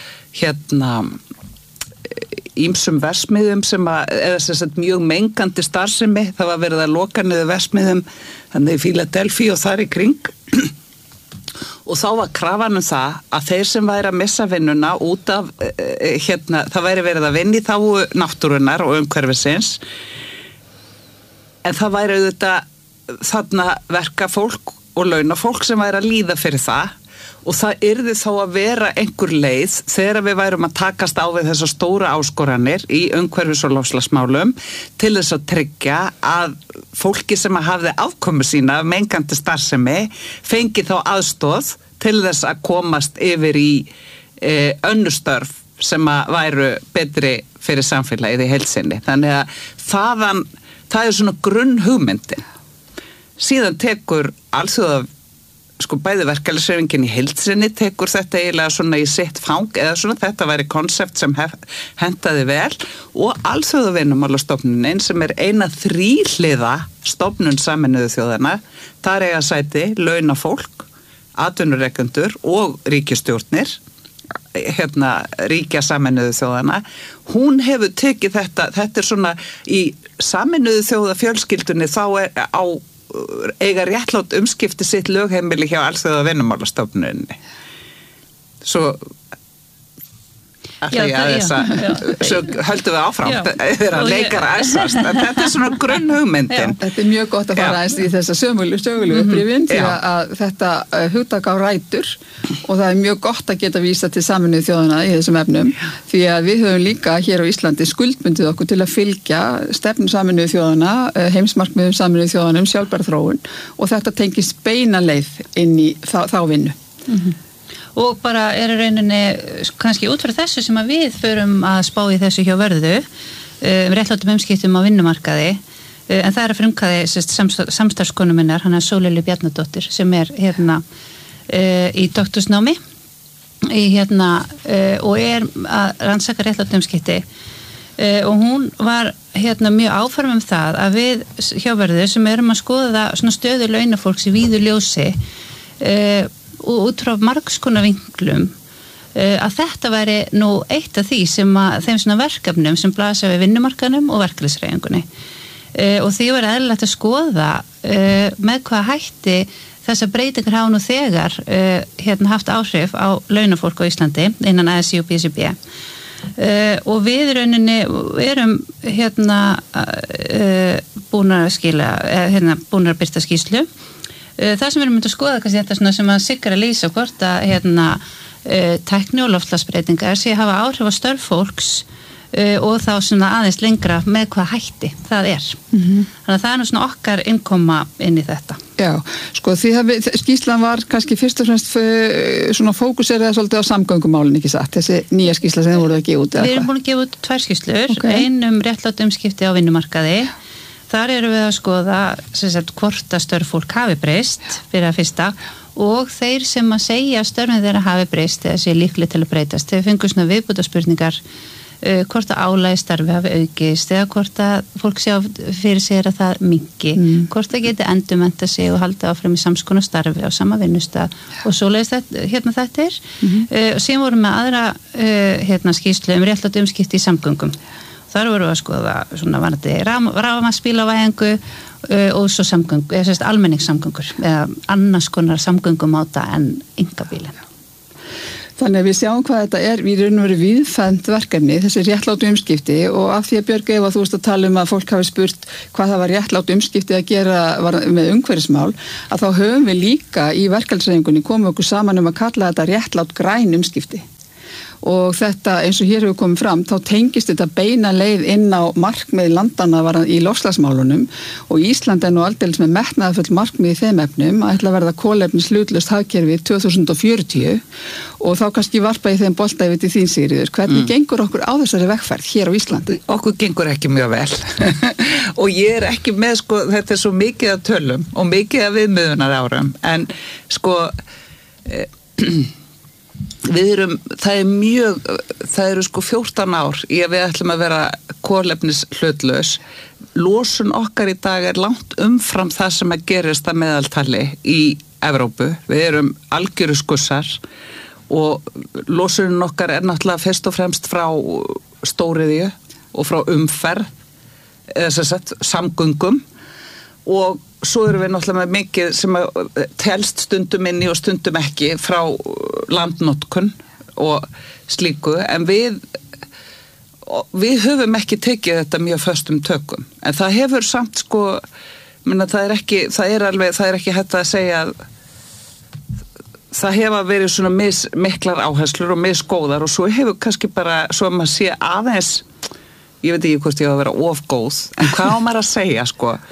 ýmsum versmiðum eða mjög mengandi starfsemi, það var verið að loka niður versmiðum þannig í Philadelphia og þar í kring og þá var krafan það að þeir sem væri að missa vinnuna út af það væri verið að vinna í þágu náttúrunnar og umhverfisins en það væri auðvitað þarna verkafólk og launafólk sem væri að líða fyrir það og það yrði þá að vera einhver leið þegar við værum að takast á við þessar stóra áskoranir í umhverfis- og loftslagsmálum til þess að tryggja að fólki sem að hafði afkomu sína af mengandi starfsemi fengi þá aðstoð til þess að komast yfir í önnur störf sem að væru betri fyrir samfélagið í heild sinni. Þannig að það svona grunnhugmyndin. Síðan tekur alþjóða bæði verkalýðshreyfingin í heild sinni tekur þetta eiginlega svona í sitt fang eða svona þetta væri konsept sem hentaði vel og Alþjóðavinnumálastofnunin sem eina þríhliða stofnun Sameinuðu þjóðanna, þar eiga sæti launafólk, atvinnurekendur og ríkisstjórnir ríkja Sameinuðu þjóðanna, hún hefur tekið þetta svona í Sameinuðu þjóðafjölskyldunni þá eiga réttlátt umskipti sitt lögheimili hjá Alþjóðavinnumálastofnuninni. Svo svo höldum við áfram þeirra leikar æsast en þetta svona grunnhugmyndin. Þetta mjög gott að fara aðeins í þessa sögulegu upprifjun því að þetta hugtak á rætur og það mjög gott að geta vísa til Sameinuðu þjóðanna í þessum efnum því að við höfum líka hér á Íslandi skuldbundið okkur til að fylgja stefnu Sameinuðu þjóðanna, heimsmarkmiðum Sameinuðu þjóðanna sjálfbæra þróun og þetta tengist beina leið inn í þá vinnu. Og bara rauninni kannski út frá þessu sem að við förum að spá í þessu hjá Vörðu réttlátum umskiptum á vinnumarkaði en það að frumkvæði samstarfskonu minnar, hann Sóleyju Bjarnadóttir sem í doktorsnámi og að rannsaka réttlátum umskipti og hún var mjög áform það að við hjá Vörðu sem erum að skoða svona stöðu launafólks í víðu ljósi og út frá margskonar vinklum að þetta væri nú eitt af því sem að þeim svona verkefnum sem blasa við vinnumarkanum og verkalýðshreyfingunni og því var eðlilegt að skoða með hvað hætti þessar breytingar hafa nú þegar haft áhrif á launafólk á Íslandi innan ASÍ og BSRB og við rauninni erum búin að birta skýrslu. Það sem við erum að skoða kannski þetta sem að Sigga að lýsa hvort að tækni og loftslagsbreytingar sé að hafa áhrif á störf fólks og þá svona aðeins lengra með hvað hætti það Þannig að það nú svona okkar innkoma inn í þetta. Já, sko skýrslan var kannski fyrst og fremst svona fókuseraði svolítið á samgöngumálin ekki satt, þessi nýja skýrsla sem þið voruð að gefa út. Við erum búin að gefa út 2 skýrslur, ein réttlátt umskipti á vinnumarkaði. Þar erum við að skoða hvort að störffólk hafi breyst fyrir að fyrsta og þeir sem að segja að störfin þeirra hafi breyst eða sé líklega til að breytast. Þeir fengur svona viðbótarspurningar hvort að álagi starfi hafi aukist eða hvort að fólk sé fyrir sér að það minnki, hvort að geti endurmennta sig og halda áfram í samskonar starfi á sama vinnustað og svoleiðis þetta og síðan vorum við aðra skýrslu réttlátt umskipti í samgöngum. Þar voru að skoða svona varandi rafmagnsbílavæðingu og svo almenningssamgöngur eða annars konar samgöngumáta en einkabílinn. Þannig að við sjáum hvað þetta við erum verið viðfænd verkefni, þessi réttlátu umskipti og af því að Björg Eva, þú veist að tala að fólk hafi spurt hvað það var réttlátu umskipti að gera með umhverfismál, að þá höfum við líka í verkefnishreyfingunni komið okkur saman að kalla þetta réttlát græn umskipti. Og þetta eins og hér hefur komið fram þá tengist þetta beina leið inn á markmið landana í loftslagsmálunum og Ísland nú aldeilis með metnaðarfull markmið í þeim efnum að ætla að verða kolefnishlutlaust hagkerfi 2040 og þá kannski varpa í þeim bolta yfir til þín Sigríður. Hvernig gengur okkur á þessari vegferð hér á Íslandi? Okkur gengur ekki mjög vel og ég ekki með þetta svo mikið að tölum og mikið að viðmiðunar árum en það eru 14 ár í að við ætlum að vera kolefnishlutlaus. Losun okkar í dag langt umfram það sem að gerist að meðaltali í Evrópu. Við erum algjöru skussar og losunin okkar náttúrulega fyrst og fremst frá stóriðju og frá umferð, eða samgöngum og svo erum við náttúrulega með mikið sem telst stundum inni og stundum ekki frá landnotkun og slíku en við höfum ekki tekið þetta mjög föstum tökum en það hefur samt það er ekki hægt að segja að það hefa verið svona miklar áherslur og misgóðar og svo hefur kannski bara svo að maður sé aðeins ég veit ekki hvort ég á að vera ofgóð en hvað á maður að segja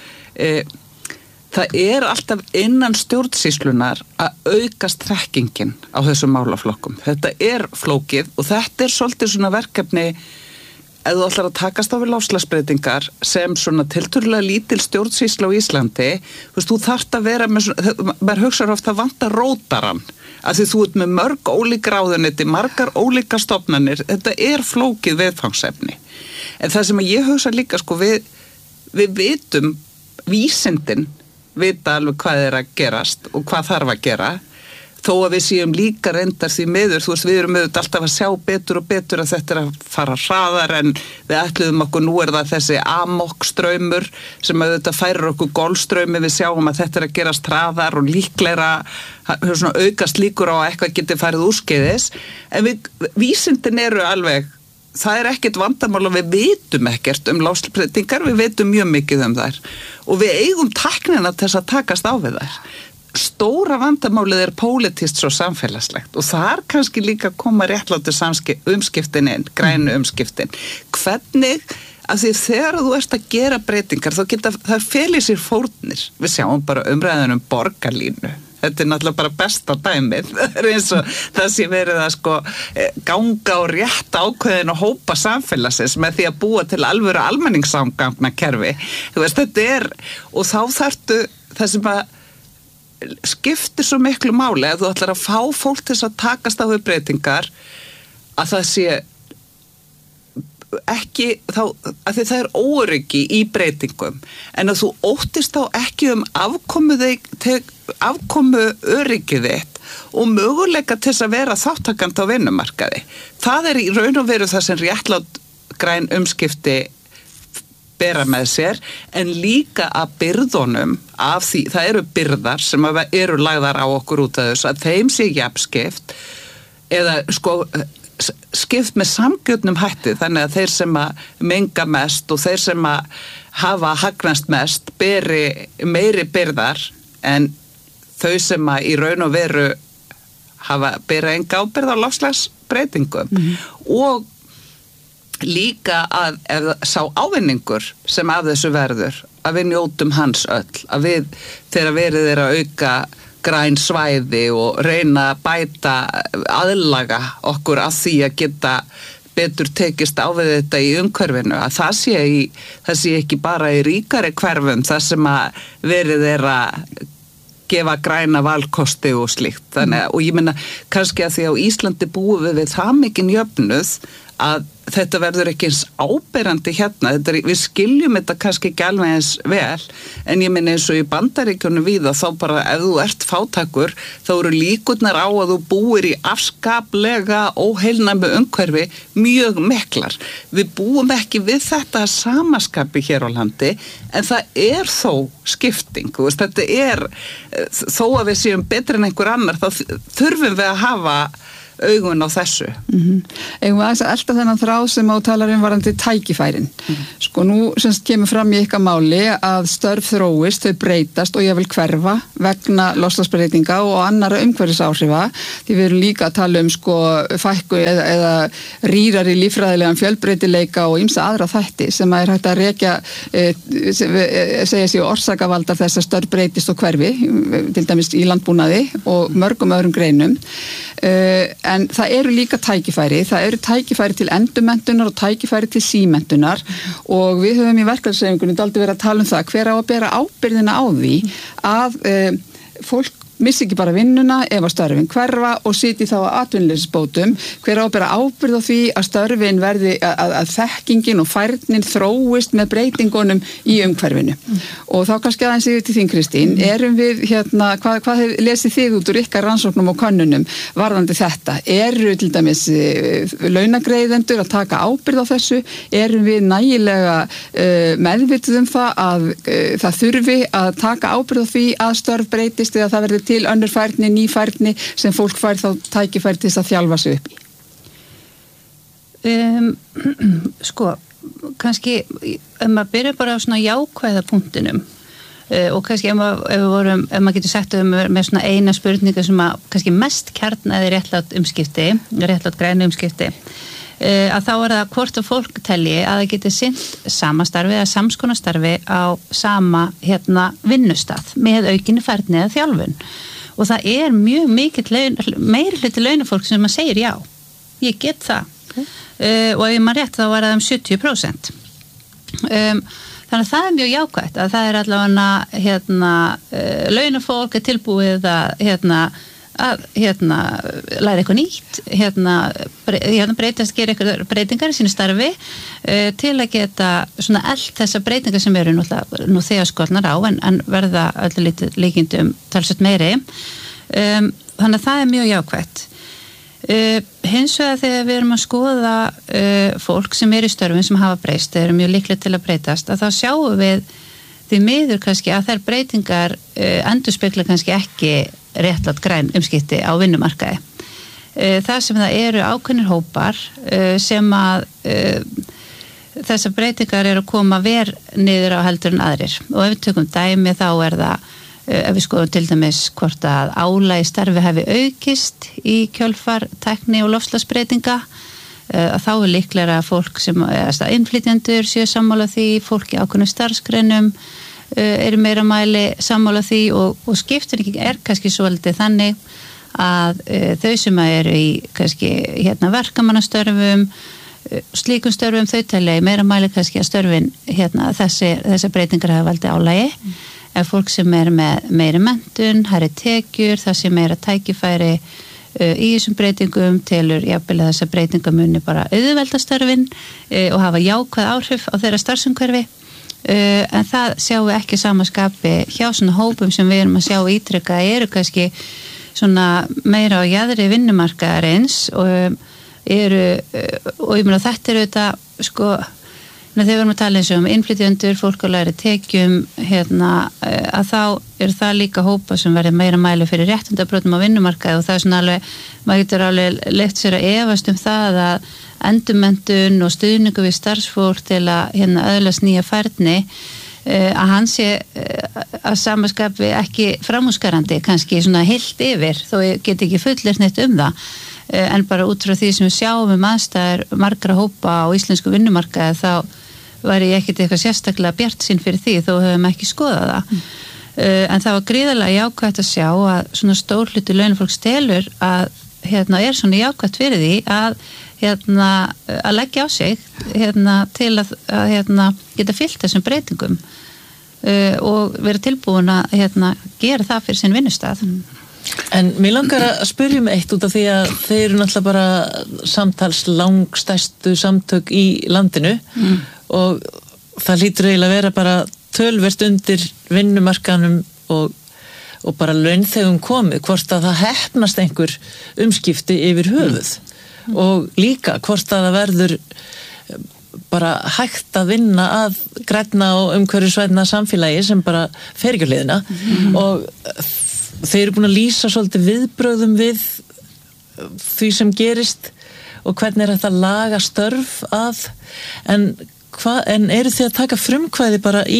það alltaf innan stjórnsýslunar að aukast trekkingin á þessum málaflokkum. Þetta flókið og þetta svolítið svona verkefni ef þú ætlar að takast á við loftslagsbreytingar sem svona tiltölulega lítil stjórnsýsla á Íslandi, þú þarft að vera með svona, maður hugsar ofta að vanta rótaran, af því þú ert með mörg ólík ráðuneyti, margar ólíka stofnanir, þetta flókið viðfangsefni. En það sem ég hugsa líka, við vitum, vísindin vita alveg hvað að gerast og hvað þarf að gera þó að við séum líka reyndar því miður við erum auðvitað alltaf að sjá betur og betur að þetta að fara hraðar en við ætluðum okkur nú það þessi amokstraumur sem auðvitað færir okkur golfstraumi við sjáum að þetta að gerast hraðar og líklegra aukast líkur á að eitthvað geti farið úrskeiðis en vísindin alveg það ekkert vandamál og við vitum ekkert loftslagsbreytingar, við vitum mjög mikið þær og við eigum tæknina til þess að takast á við þær. Stóra vandamálið pólitískt svo samfélagslegt og þar kannski líka koma réttlátu umskiptin inn, grænu umskiptin. Hvernig, af því þegar þú ert að gera breytingar þá það feli sér fórnir. Við sjáum bara umræðan borgarlínu. Þetta náttúrulega bara besta dæmið. Það eins og það sé verið að ganga og rétta ákveðin og hópa samfélagsins með því að búa til alvöru almenningssamgangnakerfi. Þetta og þá þarftu það sem að skiptir svo miklu máli að þú ætlar að fá fólk til að takast á við breytingar að það sé ekki þá, að því það óöryggi í breytingum en að þú óttist þá ekki afkomu öryggið þitt og möguleika til að vera þáttakandi á vinnumarkaði. Það í raun og veru það sem réttlát græn umskipti bera með sér en líka að byrðunum af því, það eru byrðar sem eru lagðar á okkur út af þess að þeim sé jafnskipt eða skipt með samgjörnum hætti þannig að þeir sem að menga mest og þeir sem að hafa hagnast mest beri meiri byrðar en þau sem að í raun og veru bera enga ábyrgð á loftslagsbreytingum og líka að sá ávinningur sem af þessu verður að við njótum hans öll að við þegar verið að auka græn svæði og reyna að bæta aðlaga okkur að því að geta betur tekist á við þetta í umhverfinu að það sé ekki bara í ríkari hverfum það sem að verið að gefa græna valkosti og slíkt þannig og ég meina kannski að því á Íslandi búum við það mikinn jöfnuð að þetta verður ekki eins áberandi hérna, við skiljum þetta kannski ekki alveg eins vel en ég meina eins og í Bandaríkjunum víða þá bara ef þú ert fátækur þá eru líkurnar á að þú búir í afskaplega óheilnæmu umhverfi mjög miklar. Við búum ekki við þetta samaskapi hér á landi en það þó skipting, þetta þó að við séum betri en einhver annar þá þurfum við að hafa augun á þessu. Eigum við að elta þennan þráð sem á talarinn varandi tækifærin. Sko nú semst kemur fram í ykkar máli að störf þróist, þau breytast og ég vil hverfa vegna loftslagsbreytinga og annara umhverfisáhrifa, því við erum líka að tala sko fækku eða rýrar í líffræðilegan fjölbreytileika og ýmsa aðra þætti sem er hægt að rekja segja sig orsakavaldar þess að störf breytist og hverfi, til dæmis í landbúnaði og mörgum öðrum greinum. En það eru líka tækifæri, það eru tækifæri til endurmenntunar og tækifæri til símenntunar og við höfum í verkefnishreyfingunni dálítið verið að tala um það hver á að bera ábyrgðina á því að fólk missi ekki bara vinnuna ef að störfin hverfa og sitji þá að atvinnuleysisbótum, hver á að bera ábyrgð á því að störfin verði að þekkingin og færnin þróist með breytingunum í umhverfinu. Og þá kannski aðeins yfir til þín Kristín, erum við hvað lesið þið út úr ykkar rannsóknum og könnunum varðandi þetta? Eru til dæmis launagreiðendur að taka ábyrgð á þessu? Erum við nægilega meðvituð um það að það þurfi að taka ábyrgð á því að störf breytist eða það verði til önnur færni, ný færni sem fólk fær þá tækifæri til þess að þjálfa sig upp í? Sko, kannski maður byrja bara á svona jákvæða punktinum og kannski ef maður getur sagt með svona eina spurningu sem að kannski mest kjarnaði réttlátt umskipti, réttlátt grænu umskipti, að þá er það hvort að fólk telji að það geti sinnt sama starfi eða samskonar starfi á sama vinnustað með aukinni færni eða þjálfun og það er mjög meiri hluti launafólk sem maður segir já, ég get það og ef maður rétt þá var það 70%. Þannig að það er mjög jákvætt að það er allavega launafólk er tilbúið að læra eitthvað nýtt breytast, gera eitthvað breytingar í sínu starfi til að geta svona allt þessar breytingar sem eru nú þegar skornar á en verða öllu líkindum talsvert meiri þannig að það er mjög jákvætt. Hins vegar þegar við erum að skoða fólk sem er í störfum sem hafa breyst, þeir eru mjög líklega til að breytast, að þá sjáum við því miður kannski að þær breytingar endurspegla kannski ekki réttlátt græn umskipti á vinnumarkaði. Það sem það eru ákveðnir hópar sem að þessar breytingar eru að koma verr niður á heldur en aðrir og ef við tökum dæmi þá er það ef við skoðum til dæmis hvort að álagi starfi hafi aukist í kjölfar tækni og loftslagsbreytinga að þá er líklega fólk sem innflytjendur séu sammála því, fólk í ákveðnum starfsgreinum eru meira mæli sammála því og skiptingin er kannski svolítið þannig að þau sem eru í kannski verkamannastörfum slíkum störfum þau telja í meira mæli kannski að störfin þessi breytingar hafa valdið álagi ef fólk sem er með meiri menntun, hærri tekjur, það sem meira tækifæri í þessum breytingum telur jafnvel að þessar breytingar muni bara auðvelda störfin og hafa jákvæð áhrif á þeirra starfsumhverfi en það sjáum við ekki samaskapi hjá svona hópum sem við erum að sjá ítrekka eru kannski svona meira á jaðri vinnumarkaðarins og ég meina þetta eru þetta sko þegar við erum að tala eins og innflytjendur, fólk á lægri tekjum að þá eru það líka hópa sem verður meira mæli fyrir réttindabrotum á vinnumarkaði og það er svona alveg, maður getur alveg leyft sér að efast það að endurmenntun og stuðningu við starfsfólk til að öðlast nýja færni að hann sé að samaskapi ekki framúskarandi kannski svona heilt yfir þó ég get ekki fullirt neitt það en bara út frá því sem við sjáum aðstæður margra hópa á íslensku vinnumarkaði þá var ég ekkert eitthvað sérstaklega bjartsýn fyrir því þó höfum ekki skoðað það en það var gríðarlega jákvætt að sjá að svona stór hluti launafólks telur að er svona jákvætt fyrir því að leggja á sig til að geta fyllt þessum breytingum og vera tilbúin að gera það fyrir sinn vinnustað. En mér langar að spyrja eitt út af því að þeir eru náttúrulega bara samtals langstærstu samtök í landinu og það hlýtur eiginlega að vera bara tölvert undir vinnumarkanum og bara launþegum komið, hvort að það heppnast einhver umskipti yfir höfuð og líka hvort að það verður bara hægt að vinna að grænna og umhverfisvænna samfélagi sem bara fer ekki á hliðina og þeir eru búin að lýsa svolítið viðbrögðum við því sem gerist og hvernig þetta laga störf að en eru þið að taka frumkvæði bara í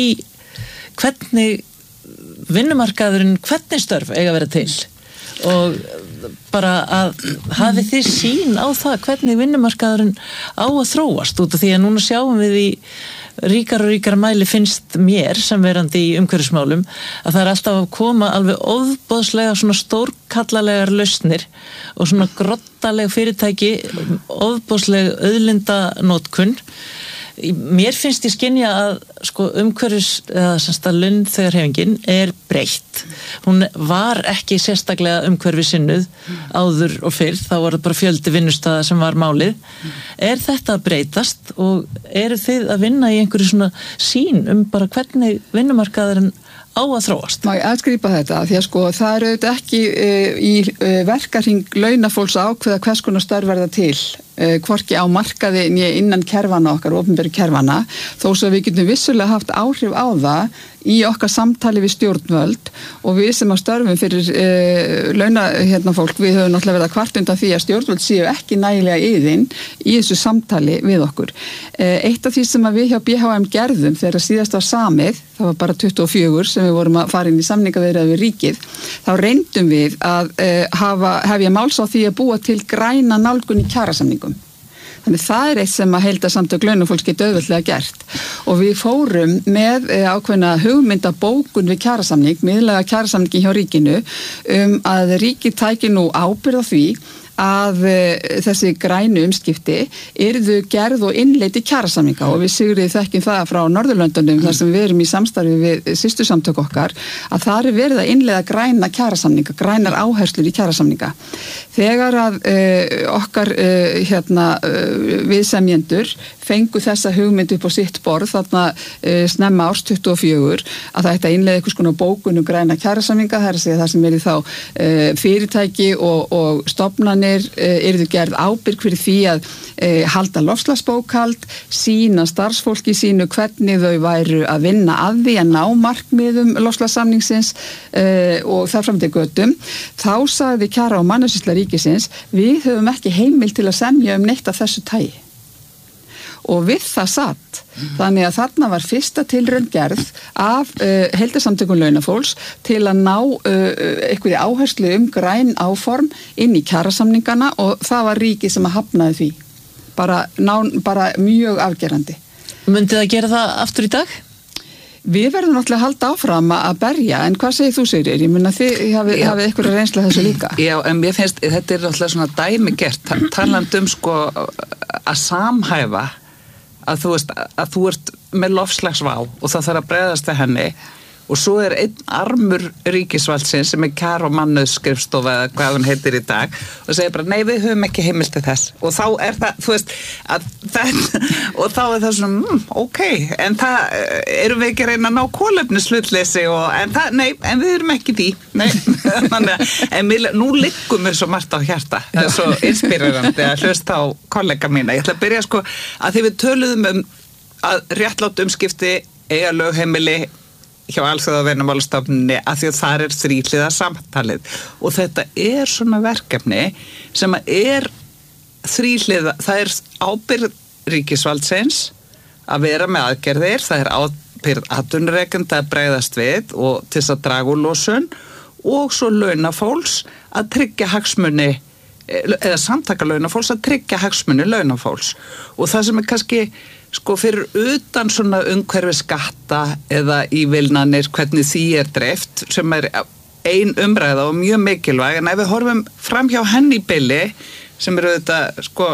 hvernig vinnumarkaðurinn, hvernig störf eiga að vera til og bara að hafi þið sín á það hvernig vinnumarkaðurinn á að þróast út af því að núna sjáum við í ríkar og ríkar mæli finnst mér sem verandi í umhverfismálum að það alltaf að koma alveg ofboðslega svona stórkallalegar lausnir og svona grottaleg fyrirtæki ofboðsleg auðlindanótkun mér finnst ég skynja að sko umhverfis eða semst að launþegarhreyfingin breytt hún var ekki sérstaklega umhverfisinnuð áður og fyrr þá var það bara fjöldi vinnustaða sem var málið þetta að breytast og eru þið að vinna í einhverju svona sín bara hvernig vinnumarkaðurinn á að þróast? Má ég aðgrípa þetta því að sko það auðvitað ekki í verkahring launafólks ákveða hvers konar störf verða til hvorki á markaði né innan kerfana okkar, opinberu kerfana þó svo við getum vissulega haft áhrif á það í okkar samtali við stjórnvöld og við sem að störfum fyrir launafólk, við höfum náttúrulega verið að kvart undan því að stjórnvöld séu ekki nægilega yðin í þessu samtali við okkur. Eitt af því sem að við hjá BHM gerðum þegar síðast var samið, það var bara 24 sem við vorum að fara inn í samningaviðræður við ríkið, þá reyndum við að hefja máls á því að búa til græna nálgun í kjarasamningum. Þannig það eitt sem að heildarsamtök launafólks geta auðveldlega gert og við fórum með ákveðna hugmyndabókun við kjarasamning, miðlæga kjarasamningi hjá ríkinu að ríkið tæki nú ábyrgð á því að þessi grænu umskipti yrðu gerð og innleidd í kjarasamninga og við Sigríður þekkjum það frá Norðurlöndunum þar sem við erum í samstarfi við systursamtök okkar að það verið að innleiða græna kjarasamninga, grænar áherslur í kjarasamninga. Þegar að okkar viðsemjendur fengu þessa hugmynd upp á sitt borð þarna snemma árs 24 að það ætti að innleiða einhvers konar bókun græna kjarasamninga, það að segja það sem þá fyrirtæki og stofnanir yrðu gerð ábyrg fyrir því að halda loftslagsbókhald, sýna starfsfólki sínu hvernig þau væru að vinna að því að ná markmiðum loftslagssamningsins og þar fram til götum. Þá sagði Kjara og Mannréttindasýsla ríkisins, við höfum ekki heimild til að semja neitt af þessu tagi. Og við það satt. Þannig að þarna var fyrsta tilraun gerð af heildarsamtökum launafólks til að ná einhverju áherslu græn áform inn í kjarasamningana og það var ríkið sem að hafnaði því. Bara mjög afgerandi. Myndi það gera það aftur í dag? Við verðum náttúrulega að halda áfram að berja, en hvað segir þú, Sigríður? Ég mun að þið hafið eitthvað reynsla þessu líka. Já, en mér finnst, þetta náttúrulega svona dæmigert, talandi sko að samhæfa að þú ert með loftslagsvá og það þarf að bregðast við henni og svo einn armur ríkisvaldsins sem Kjara og Mannréttindaskrifstofa eða hvað hún heitir í dag og segir bara, nei, við höfum ekki heimild til þess og þá það, þú veist og þá það svona, ok en það erum við ekki að reyna að ná kolefnishlutleysi en við erum ekki því en nú liggum við svo margt á hjarta það er svo inspírerandi að hlusta á kollega mína, ég ætla að byrja sko að því við töluðum að réttlátt umskipti eiga lögheimili hjá Alþjóðavinnumálastofnuninni að því að þar þríhliða samtalið og þetta svona verkefni sem þríhliða, það ábyrgð ríkisvaldsins að vera með aðgerðir, það ábyrgð atvinnurekenda að bregðast við og til þess að draga úr losun og svo launafólks að tryggja hagsmuni eða samtaka launafólks að tryggja hagsmuni launafólks og það sem kannski sko fyrir utan svona umhverfisskatta eða ívilnanir hvernig því dreift sem ein umræða og mjög mikilvæg en ef við horfum fram hjá henni í bili sem auðvitað sko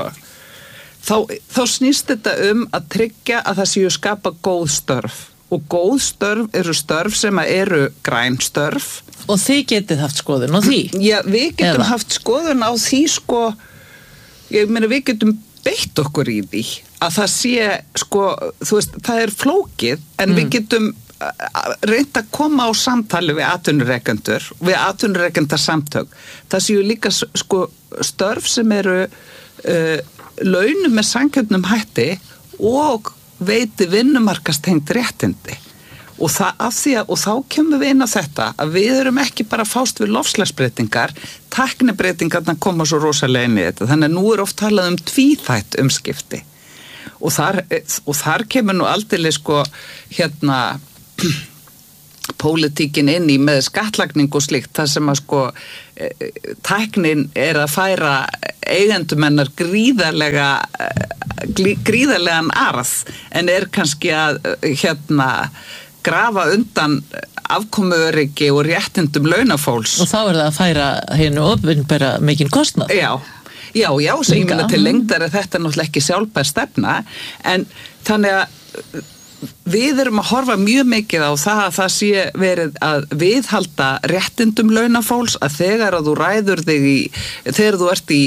þá snýst þetta að tryggja að það séu skapa góð störf og góð störf eru störf sem eru græn störf og þið getið haft skoðun á því Já, við getum haft skoðun á því sko ég meina við getum beitt okkur í því að það sé sko, þú veist, það flókið en við getum reynt að koma á samtali við atvinnurekendur, við atvinnurekendarsamtök. Það séu líka sko störf sem eru launum með sanngjarnum hætti og veiti vinnumarkastengt réttindi og þá kemur við inn á þetta að við erum ekki bara að fást við loftslagsbreytingar, tæknibreytingarna koma svo rosalega inn í þetta, þannig að nú oft talað tvíþætt umskipti og þar kemur nú aldeilis sko pólitíkin inn í með skattlagning og slíkt, það sem að sko tæknin að færa eigendum hennar gríðarlegan arð en kannski að grafa undan afkomuöryggi og réttindum launafólks. Og þá það að færa hérna opinbera mikinn kostnað. Já, sem ég meina til lengdar þetta náttúrulega ekki sjálfbær stefna, en þannig að við erum að horfa mjög mikið á það að það sé verið að viðhalda réttindum launafólks, að þegar að þú ræður þig þegar þú ert í